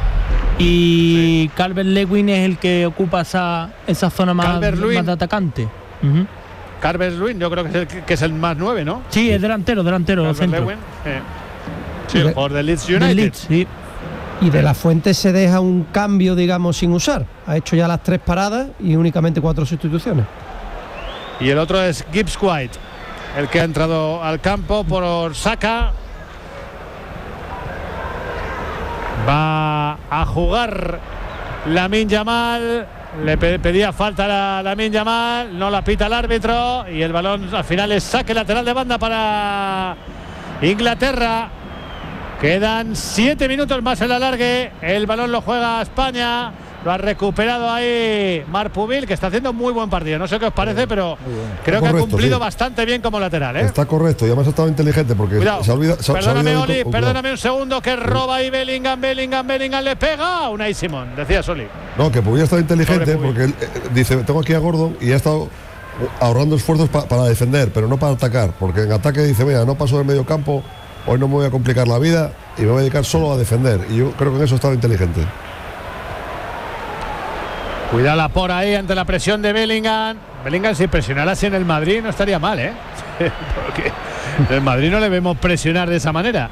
Y Calvert-Lewin es el que ocupa esa zona más de atacante. Calvert-Lewin, yo creo que es el más 9, ¿no? Sí, es delantero centro. Sí, el jugador del Leeds United. Sí. Y de la Fuente se deja un cambio, digamos, sin usar. Ha hecho ya las 3 paradas y únicamente 4 sustituciones. Y el otro es Gibbs White, el que ha entrado al campo por Saka. Va a jugar Lamine Yamal. Le pedía falta a Lamine Yamal, no la pita el árbitro y el balón al final es saque lateral de banda para Inglaterra. Quedan 7 minutos más en la alargue. El balón lo juega España. Lo ha recuperado ahí Marpubil, que está haciendo muy buen partido. No sé qué os parece, pero creo que ha cumplido bastante bien como lateral. Está correcto y además ha estado inteligente porque cuidado. Se olvida. Perdóname, Oli, perdóname un segundo, que roba ahí Bellingham le pega a Unai Simón, decía Soli. No, que Pubil ha estado inteligente porque él dice, tengo aquí a Gordon y ha estado ahorrando esfuerzos para defender, pero no para atacar, porque en ataque dice, mira, no paso del medio campo, hoy no me voy a complicar la vida y me voy a dedicar solo a defender, y yo creo que en eso ha estado inteligente. Cuidala por ahí ante la presión de Bellingham. Bellingham, si presionara así en el Madrid no estaría mal, porque en el Madrid no le vemos presionar de esa manera.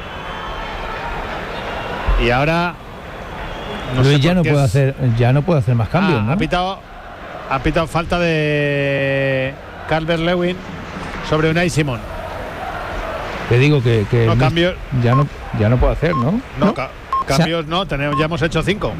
Y ahora Luis ya no puede hacer más cambios, ¿no? Ha pitado falta de Calvert-Lewin sobre Unai Simón. Te digo que no, cambios ya no puede hacer, ¿no? Cambios no, ya hemos hecho 5.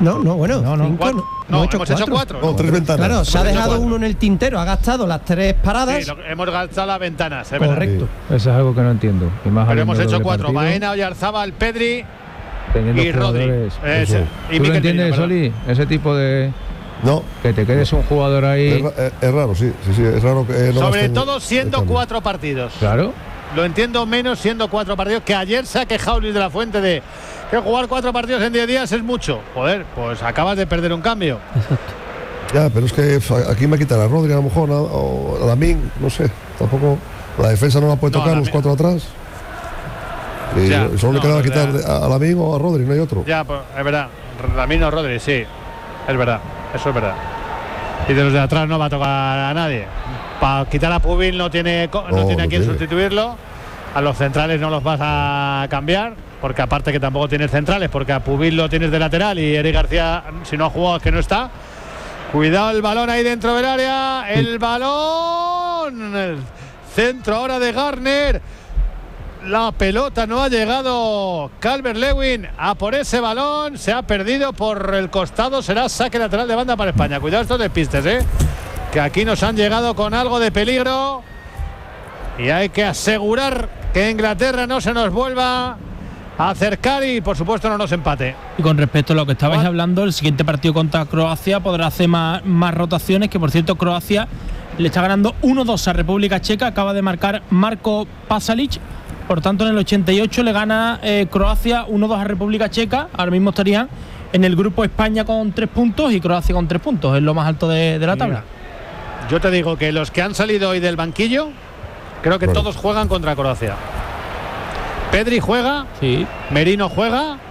Hemos hecho 4. No, 3 ventanas. Claro, se ha dejado uno en el tintero, ha gastado las 3 paradas. Sí, hemos gastado las ventanas, correcto. Sí, eso es algo que no entiendo. Pero hemos hecho 4. Baena, Oyarzabal, Pedri y Rodri. ¿Tú lo entiendes, Soli? Ese tipo de... No. Que te quedes un jugador ahí... Es raro, sí. Es raro que no sobre todo siendo 4 partidos. Claro. Lo entiendo menos siendo 4 partidos, que ayer se ha quejado Luis de la Fuente de que jugar 4 partidos en 10 días es mucho. Joder, pues acabas de perder un cambio. Exacto. Ya, pero es que aquí me quitan a Rodri a lo mejor, o a Lamine, no sé. Tampoco la defensa no la puede tocar los 4 atrás. Y ya, solo le quedaba quitar a Lamine o a Rodri, no hay otro. Ya, pues es verdad. Lamine o Rodri, sí. Es verdad, eso es verdad. Y de los de atrás no va a tocar a nadie. Para quitar a Pubil no tiene a quien sustituirlo. A los centrales no los vas a cambiar, porque aparte que tampoco tienes centrales, porque a Pubil lo tienes de lateral y Eric García, si no ha jugado, es que no está. Cuidado el balón ahí dentro del área. El balón. El centro ahora de Garner. La pelota no ha llegado Calvert-Lewin a por ese balón. Se ha perdido por el costado. Será saque lateral de banda para España. Cuidado estos despistes, que aquí nos han llegado con algo de peligro. Y hay que asegurar que Inglaterra no se nos vuelva a acercar y por supuesto no nos empate. Y con respecto a lo que estabais hablando, el siguiente partido contra Croacia podrá hacer más rotaciones, que por cierto Croacia le está ganando 1-2 a República Checa. Acaba de marcar Marko Pasalic. Por tanto, en el 88 le gana Croacia 1-2 a República Checa. Ahora mismo estarían en el grupo España con 3 puntos y Croacia con 3 puntos. Es lo más alto de la tabla. Yo te digo que los que han salido hoy del banquillo, creo que todos juegan contra Croacia. Pedri juega, sí. Merino juega,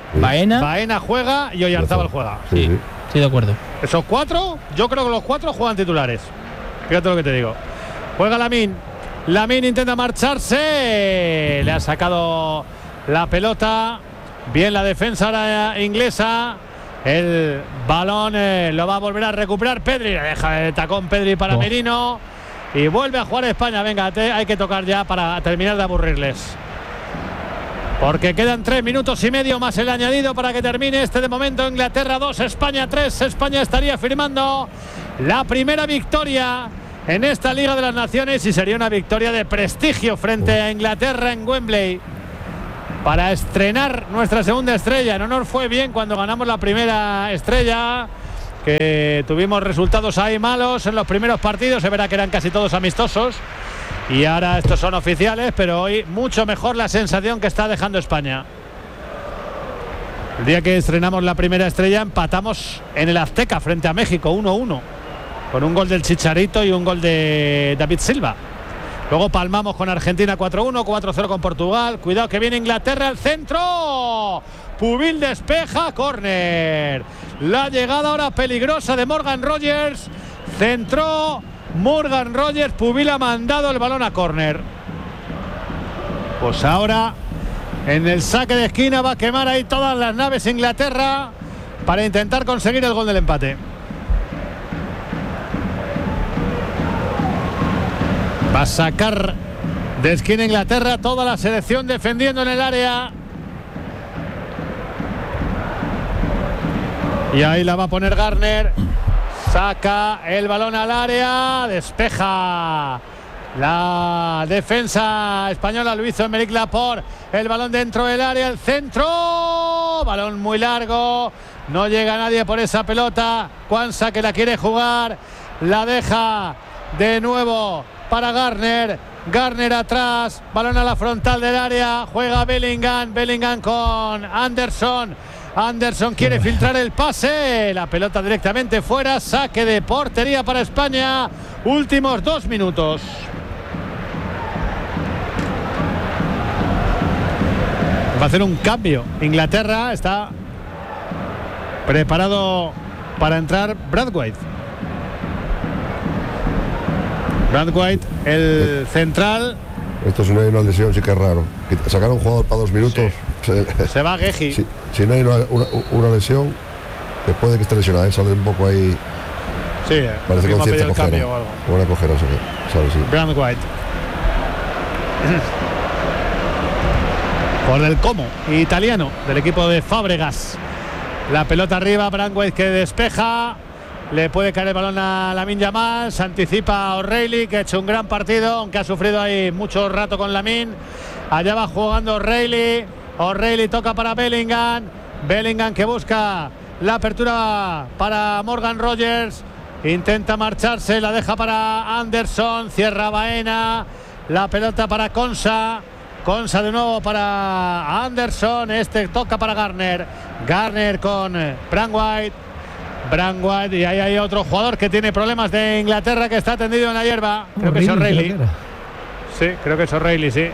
Baena juega y Oyarzábal juega. Sí, estoy de acuerdo. Esos 4, yo creo que los 4 juegan titulares. Fíjate lo que te digo. Juega Lamine. Lamine intenta marcharse. Le ha sacado la pelota. Bien la defensa ahora inglesa. El balón lo va a volver a recuperar Pedri. Deja el tacón Pedri para Merino. Y vuelve a jugar España. Venga, hay que tocar ya para terminar de aburrirles. Porque quedan 3 minutos y medio más el añadido para que termine este de momento. Inglaterra 2, España 3. España estaría firmando la primera victoria en esta Liga de las Naciones y sería una victoria de prestigio frente a Inglaterra en Wembley para estrenar nuestra segunda estrella. No nos fue bien cuando ganamos la primera estrella, que tuvimos resultados ahí malos en los primeros partidos. Se verá que eran casi todos amistosos. Y ahora estos son oficiales, pero hoy mucho mejor la sensación que está dejando España. El día que estrenamos la primera estrella empatamos en el Azteca frente a México 1-1, con un gol del Chicharito y un gol de David Silva. Luego palmamos con Argentina 4-1, 4-0 con Portugal. Cuidado que viene Inglaterra al centro. Pubil despeja, córner. La llegada ahora peligrosa de Morgan Rogers. Centró Morgan Rogers, Pubil ha mandado el balón a córner. Pues ahora en el saque de esquina va a quemar ahí todas las naves Inglaterra para intentar conseguir el gol del empate. Va a sacar de esquina Inglaterra, toda la selección defendiendo en el área. Y ahí la va a poner Garner. Saca el balón al área, despeja la defensa española, lo hizo Aymeric Laporte. El balón dentro del área, el centro, balón muy largo, no llega nadie por esa pelota. Quansah, que la quiere jugar, la deja de nuevo para Garner. Garner atrás, balón a la frontal del área, juega Bellingham con Anderson. Anderson quiere filtrar el pase, la pelota directamente fuera, saque de portería para España. Últimos 2 minutos. Va a hacer un cambio. Inglaterra está preparado para entrar Brathwaite. Brathwaite, el central. Esto si no hay una lesión sí que es raro. Sacar a un jugador para 2 minutos. Sí. Se va Guehi. Si no hay una lesión, después de que esté lesionada, sale un poco ahí. Sí, parece con cierta cojera. O algo. Buena cojera, ¿sabes? Sí. Brathwaite. Por el Como, italiano, del equipo de Fábregas. La pelota arriba, Brathwaite que despeja. Le puede caer el balón a Lamine Yamal. Se anticipa a O'Reilly, que ha hecho un gran partido, aunque ha sufrido ahí mucho rato con Lamine. Allá va jugando O'Reilly. O'Reilly toca para Bellingham. Bellingham que busca la apertura para Morgan Rogers. Intenta marcharse, la deja para Anderson. Cierra Baena. La pelota para Quansah. Quansah de nuevo para Anderson. Este toca para Garner. Garner con Brathwaite, y ahí hay otro jugador que tiene problemas de Inglaterra, que está tendido en la hierba. Creo que es O'Reilly. Sí, creo que es O'Reilly, sí.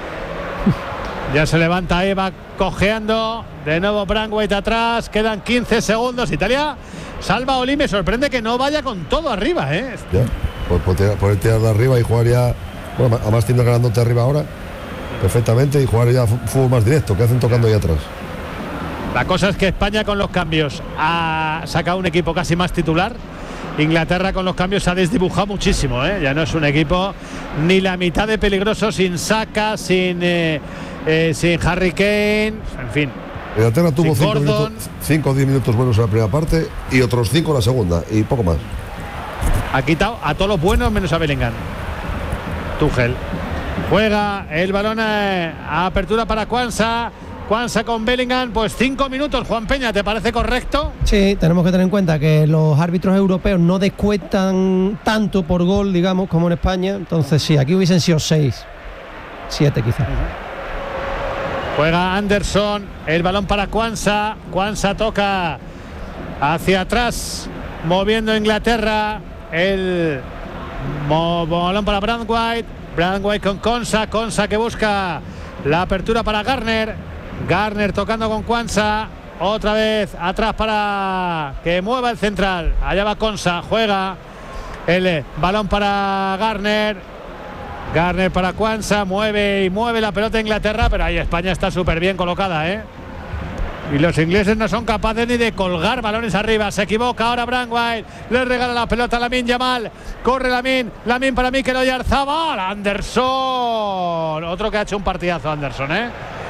Ya se levanta ahí, va cojeando. De nuevo Brathwaite atrás. Quedan 15 segundos. Italia salva a Oli. Me sorprende que no vaya con todo arriba, ¿eh? Ya, por tirar de arriba y jugar ya. Bueno, además tiene grandote arriba ahora. Perfectamente, y jugar ya fútbol más directo, que hacen tocando ahí atrás. La cosa es que España con los cambios ha sacado un equipo casi más titular. Inglaterra con los cambios ha desdibujado muchísimo, ¿eh? Ya no es un equipo ni la mitad de peligroso, sin Saka, sin Harry Kane, en fin. Inglaterra tuvo 5 o 10 minutos buenos en la primera parte y otros 5 en la segunda, y poco más. Ha quitado a todos los buenos menos a Bellingham. Tuchel juega el balón a apertura para Quansah. Quansah con Bellingham, pues 5 minutos. Juan Peña, ¿te parece correcto? Sí, tenemos que tener en cuenta que los árbitros europeos no descuentan tanto por gol, digamos, como en España. Entonces sí, aquí hubiesen sido 6, 7 quizás. Juega Anderson, el balón para Quansah. Quansah toca hacia atrás, moviendo Inglaterra. El balón para Brathwaite. Brathwaite con Quansah. Quansah que busca la apertura para Garner. Garner tocando con Quansah. Otra vez atrás para que mueva el central. Allá va Quansah, juega el balón para Garner. Garner para Quansah, mueve la pelota Inglaterra, pero ahí España está súper bien colocada, ¿eh? Y los ingleses no son capaces ni de colgar balones arriba. Se equivoca ahora Braithwaite. Le regala la pelota a Lamine Yamal. Corre Lamine para Mikel Oyarzabal. Anderson. Otro que ha hecho un partidazo Anderson, ¿eh?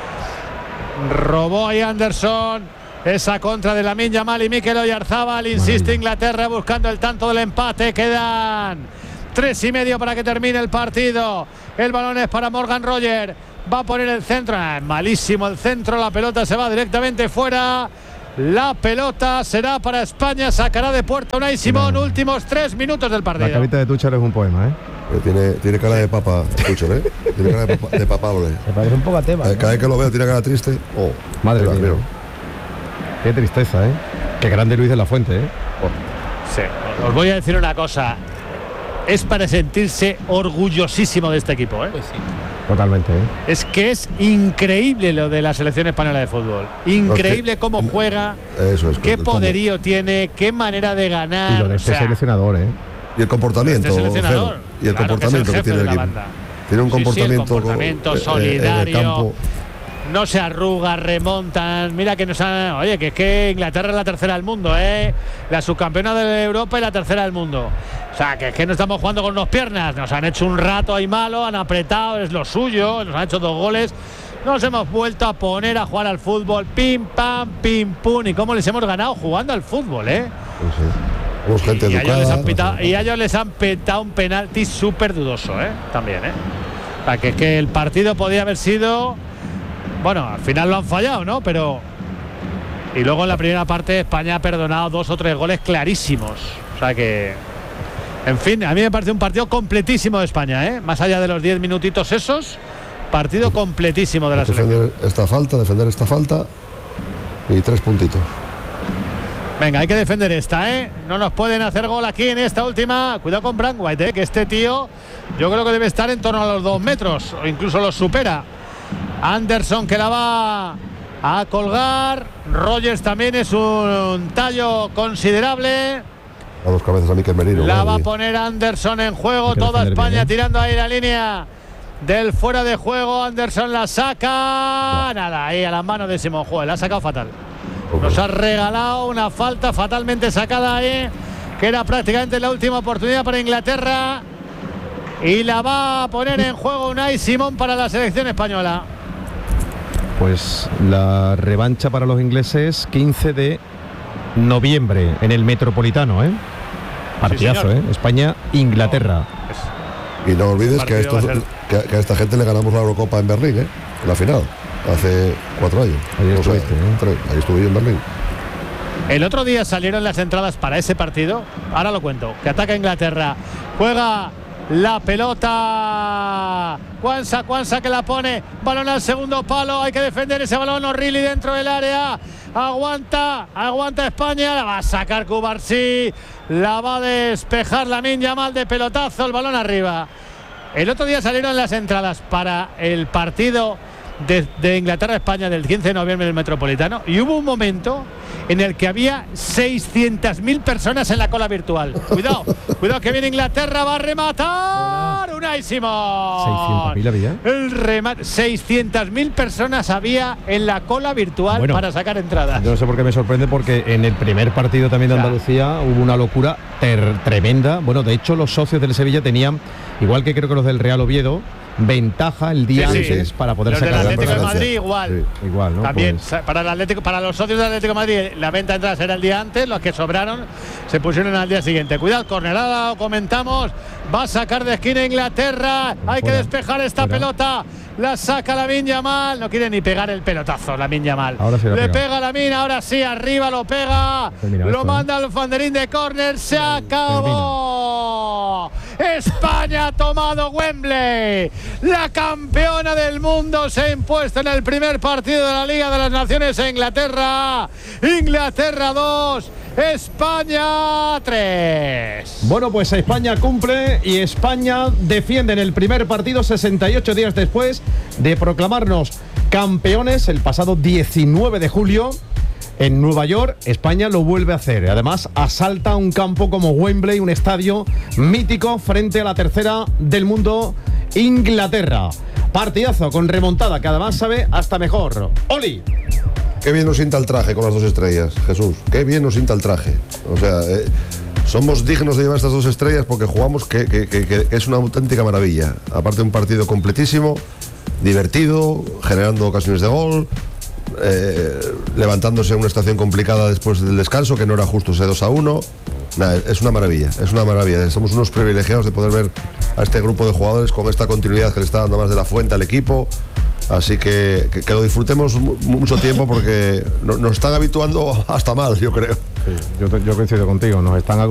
Robó ahí Anderson. Esa contra de Lamine Yamal y Mikel Oyarzabal. Insiste Inglaterra buscando el tanto del empate. Quedan 3:30 para que termine el partido. El balón es para Morgan Roger. Va a poner el centro. Malísimo el centro. La pelota se va directamente fuera. La pelota será para España. Sacará de puerta Unai Simón. Últimos 3 minutos del partido. La carita de Tuchel es un poema, ¿eh? Tiene cara de papa, Tuchel, ¿eh? Tiene cara de papable. Me parece un poco a tema. Cada vez que lo veo tiene cara triste. Oh, madre mía. Qué tristeza, ¿eh? Qué grande Luis de la Fuente, ¿eh? Oh. Sí. Os voy a decir una cosa. Es para sentirse orgullosísimo de este equipo, ¿eh? Pues sí. Totalmente, ¿eh? Es que es increíble lo de la selección española de fútbol. Increíble cómo juega, qué poderío tiene, qué manera de ganar. Y lo de este seleccionador, ¿eh? Y el comportamiento. Y el comportamiento que tiene el equipo. Tiene un comportamiento solidario. En el campo. No se arruga, remontan. Mira que nos han. Oye, que es que Inglaterra es la tercera del mundo, ¿eh? La subcampeona de Europa y la tercera del mundo. O sea, que es que no estamos jugando con 2 piernas. Nos han hecho un rato ahí malo, han apretado, es lo suyo. Nos han hecho 2 goles. Nos hemos vuelto a poner a jugar al fútbol. Pim, pam, pim, pum. Y cómo les hemos ganado jugando al fútbol, ¿eh? Somos gente educada. Y a ellos les han petado un penalti súper dudoso, ¿eh? También, ¿eh? O sea, que el partido podía haber sido. Bueno, al final lo han fallado, ¿no? Pero. Y luego en la primera parte España ha perdonado 2 o 3 goles clarísimos. O sea que. En fin, a mí me parece un partido completísimo de España, ¿eh? Más allá de los 10 minutitos esos, partido completísimo de la selección. Defender esta falta y 3 puntitos. Venga, hay que defender esta, ¿eh? No nos pueden hacer gol aquí en esta última. Cuidado con Braithwaite, ¿eh? Que este tío yo creo que debe estar en torno a los 2 metros o incluso los supera. Anderson que la va a colgar. Rogers también es un tallo considerable. A 2 cabezas a Mikel Merino. La va a poner Anderson en juego. Toda España tirando ahí la línea del fuera de juego. Anderson la saca. Nada, ahí a las manos de Simón Juez. La ha sacado fatal. Nos ha regalado una falta fatalmente sacada ahí, que era prácticamente la última oportunidad para Inglaterra. Y la va a poner en juego Unai Simón para la selección española. Pues la revancha para los ingleses 15 de noviembre en el Metropolitano, ¿eh? Partidazo, sí, ¿eh? España-Inglaterra. Y no olvides que a esta gente le ganamos la Eurocopa en Berlín, ¿eh? En la final, hace 4 años. Ahí estuve yo en Berlín. El otro día salieron las entradas para ese partido. Ahora lo cuento. Que ataca Inglaterra. Juega la pelota. Quansah que la pone. Balón al segundo palo. Hay que defender ese balón. O'Reilly dentro del área. Aguanta España. La va a sacar Cubarsí. La va a despejar Lamine Yamal de pelotazo. El balón arriba. El otro día salieron las entradas para el partido de Inglaterra-España del 15 de noviembre en el Metropolitano. Y hubo un momento en el que había 600.000 personas en la cola virtual. Cuidado que viene Inglaterra, va a rematar Unai Simón. 600.000 había. El remate, 600.000 personas había en la cola virtual para sacar entradas. Yo no sé por qué me sorprende, porque en el primer partido también de Andalucía hubo una locura tremenda. Bueno, de hecho los socios del Sevilla tenían, igual que creo que los del Real Oviedo, ventaja el día antes para poder sacar el Atlético de Madrid igual. Sí, igual, ¿no? También pues para el Atlético, para los socios del Atlético de Madrid, la venta de entradas era el día antes, los que sobraron se pusieron al día siguiente. Cuidado, cornerada, lo comentamos, va a sacar de esquina Inglaterra, hay que despejar esta pelota. La saca Lamine Yamal, no quiere ni pegar el pelotazo Lamine Yamal. Le pega Lamine, ahora sí, arriba lo pega, lo manda al banderín de córner, se acabó. España ha tomado Wembley. La campeona del mundo se ha impuesto en el primer partido de la Liga de las Naciones a Inglaterra. Inglaterra 2, España 3. Bueno, pues España cumple y España defiende en el primer partido 68 días después de proclamarnos campeones el pasado 19 de julio. En Nueva York, España lo vuelve a hacer. Además, asalta un campo como Wembley, un estadio mítico frente a la tercera del mundo, Inglaterra. Partidazo con remontada, que además sabe hasta mejor. ¡Oli! Qué bien nos sienta el traje con las 2 estrellas, Jesús. Qué bien nos sienta el traje. O sea, somos dignos de llevar estas 2 estrellas porque jugamos que es una auténtica maravilla. Aparte de un partido completísimo, divertido, generando ocasiones de gol. Levantándose en una situación complicada después del descanso, que no era justo ese 2-1. Nada, es una maravilla. Somos unos privilegiados de poder ver a este grupo de jugadores con esta continuidad que le está dando más de la Fuente al equipo. Así que lo disfrutemos mucho tiempo porque nos están habituando hasta mal, yo creo. Sí, yo coincido contigo, nos están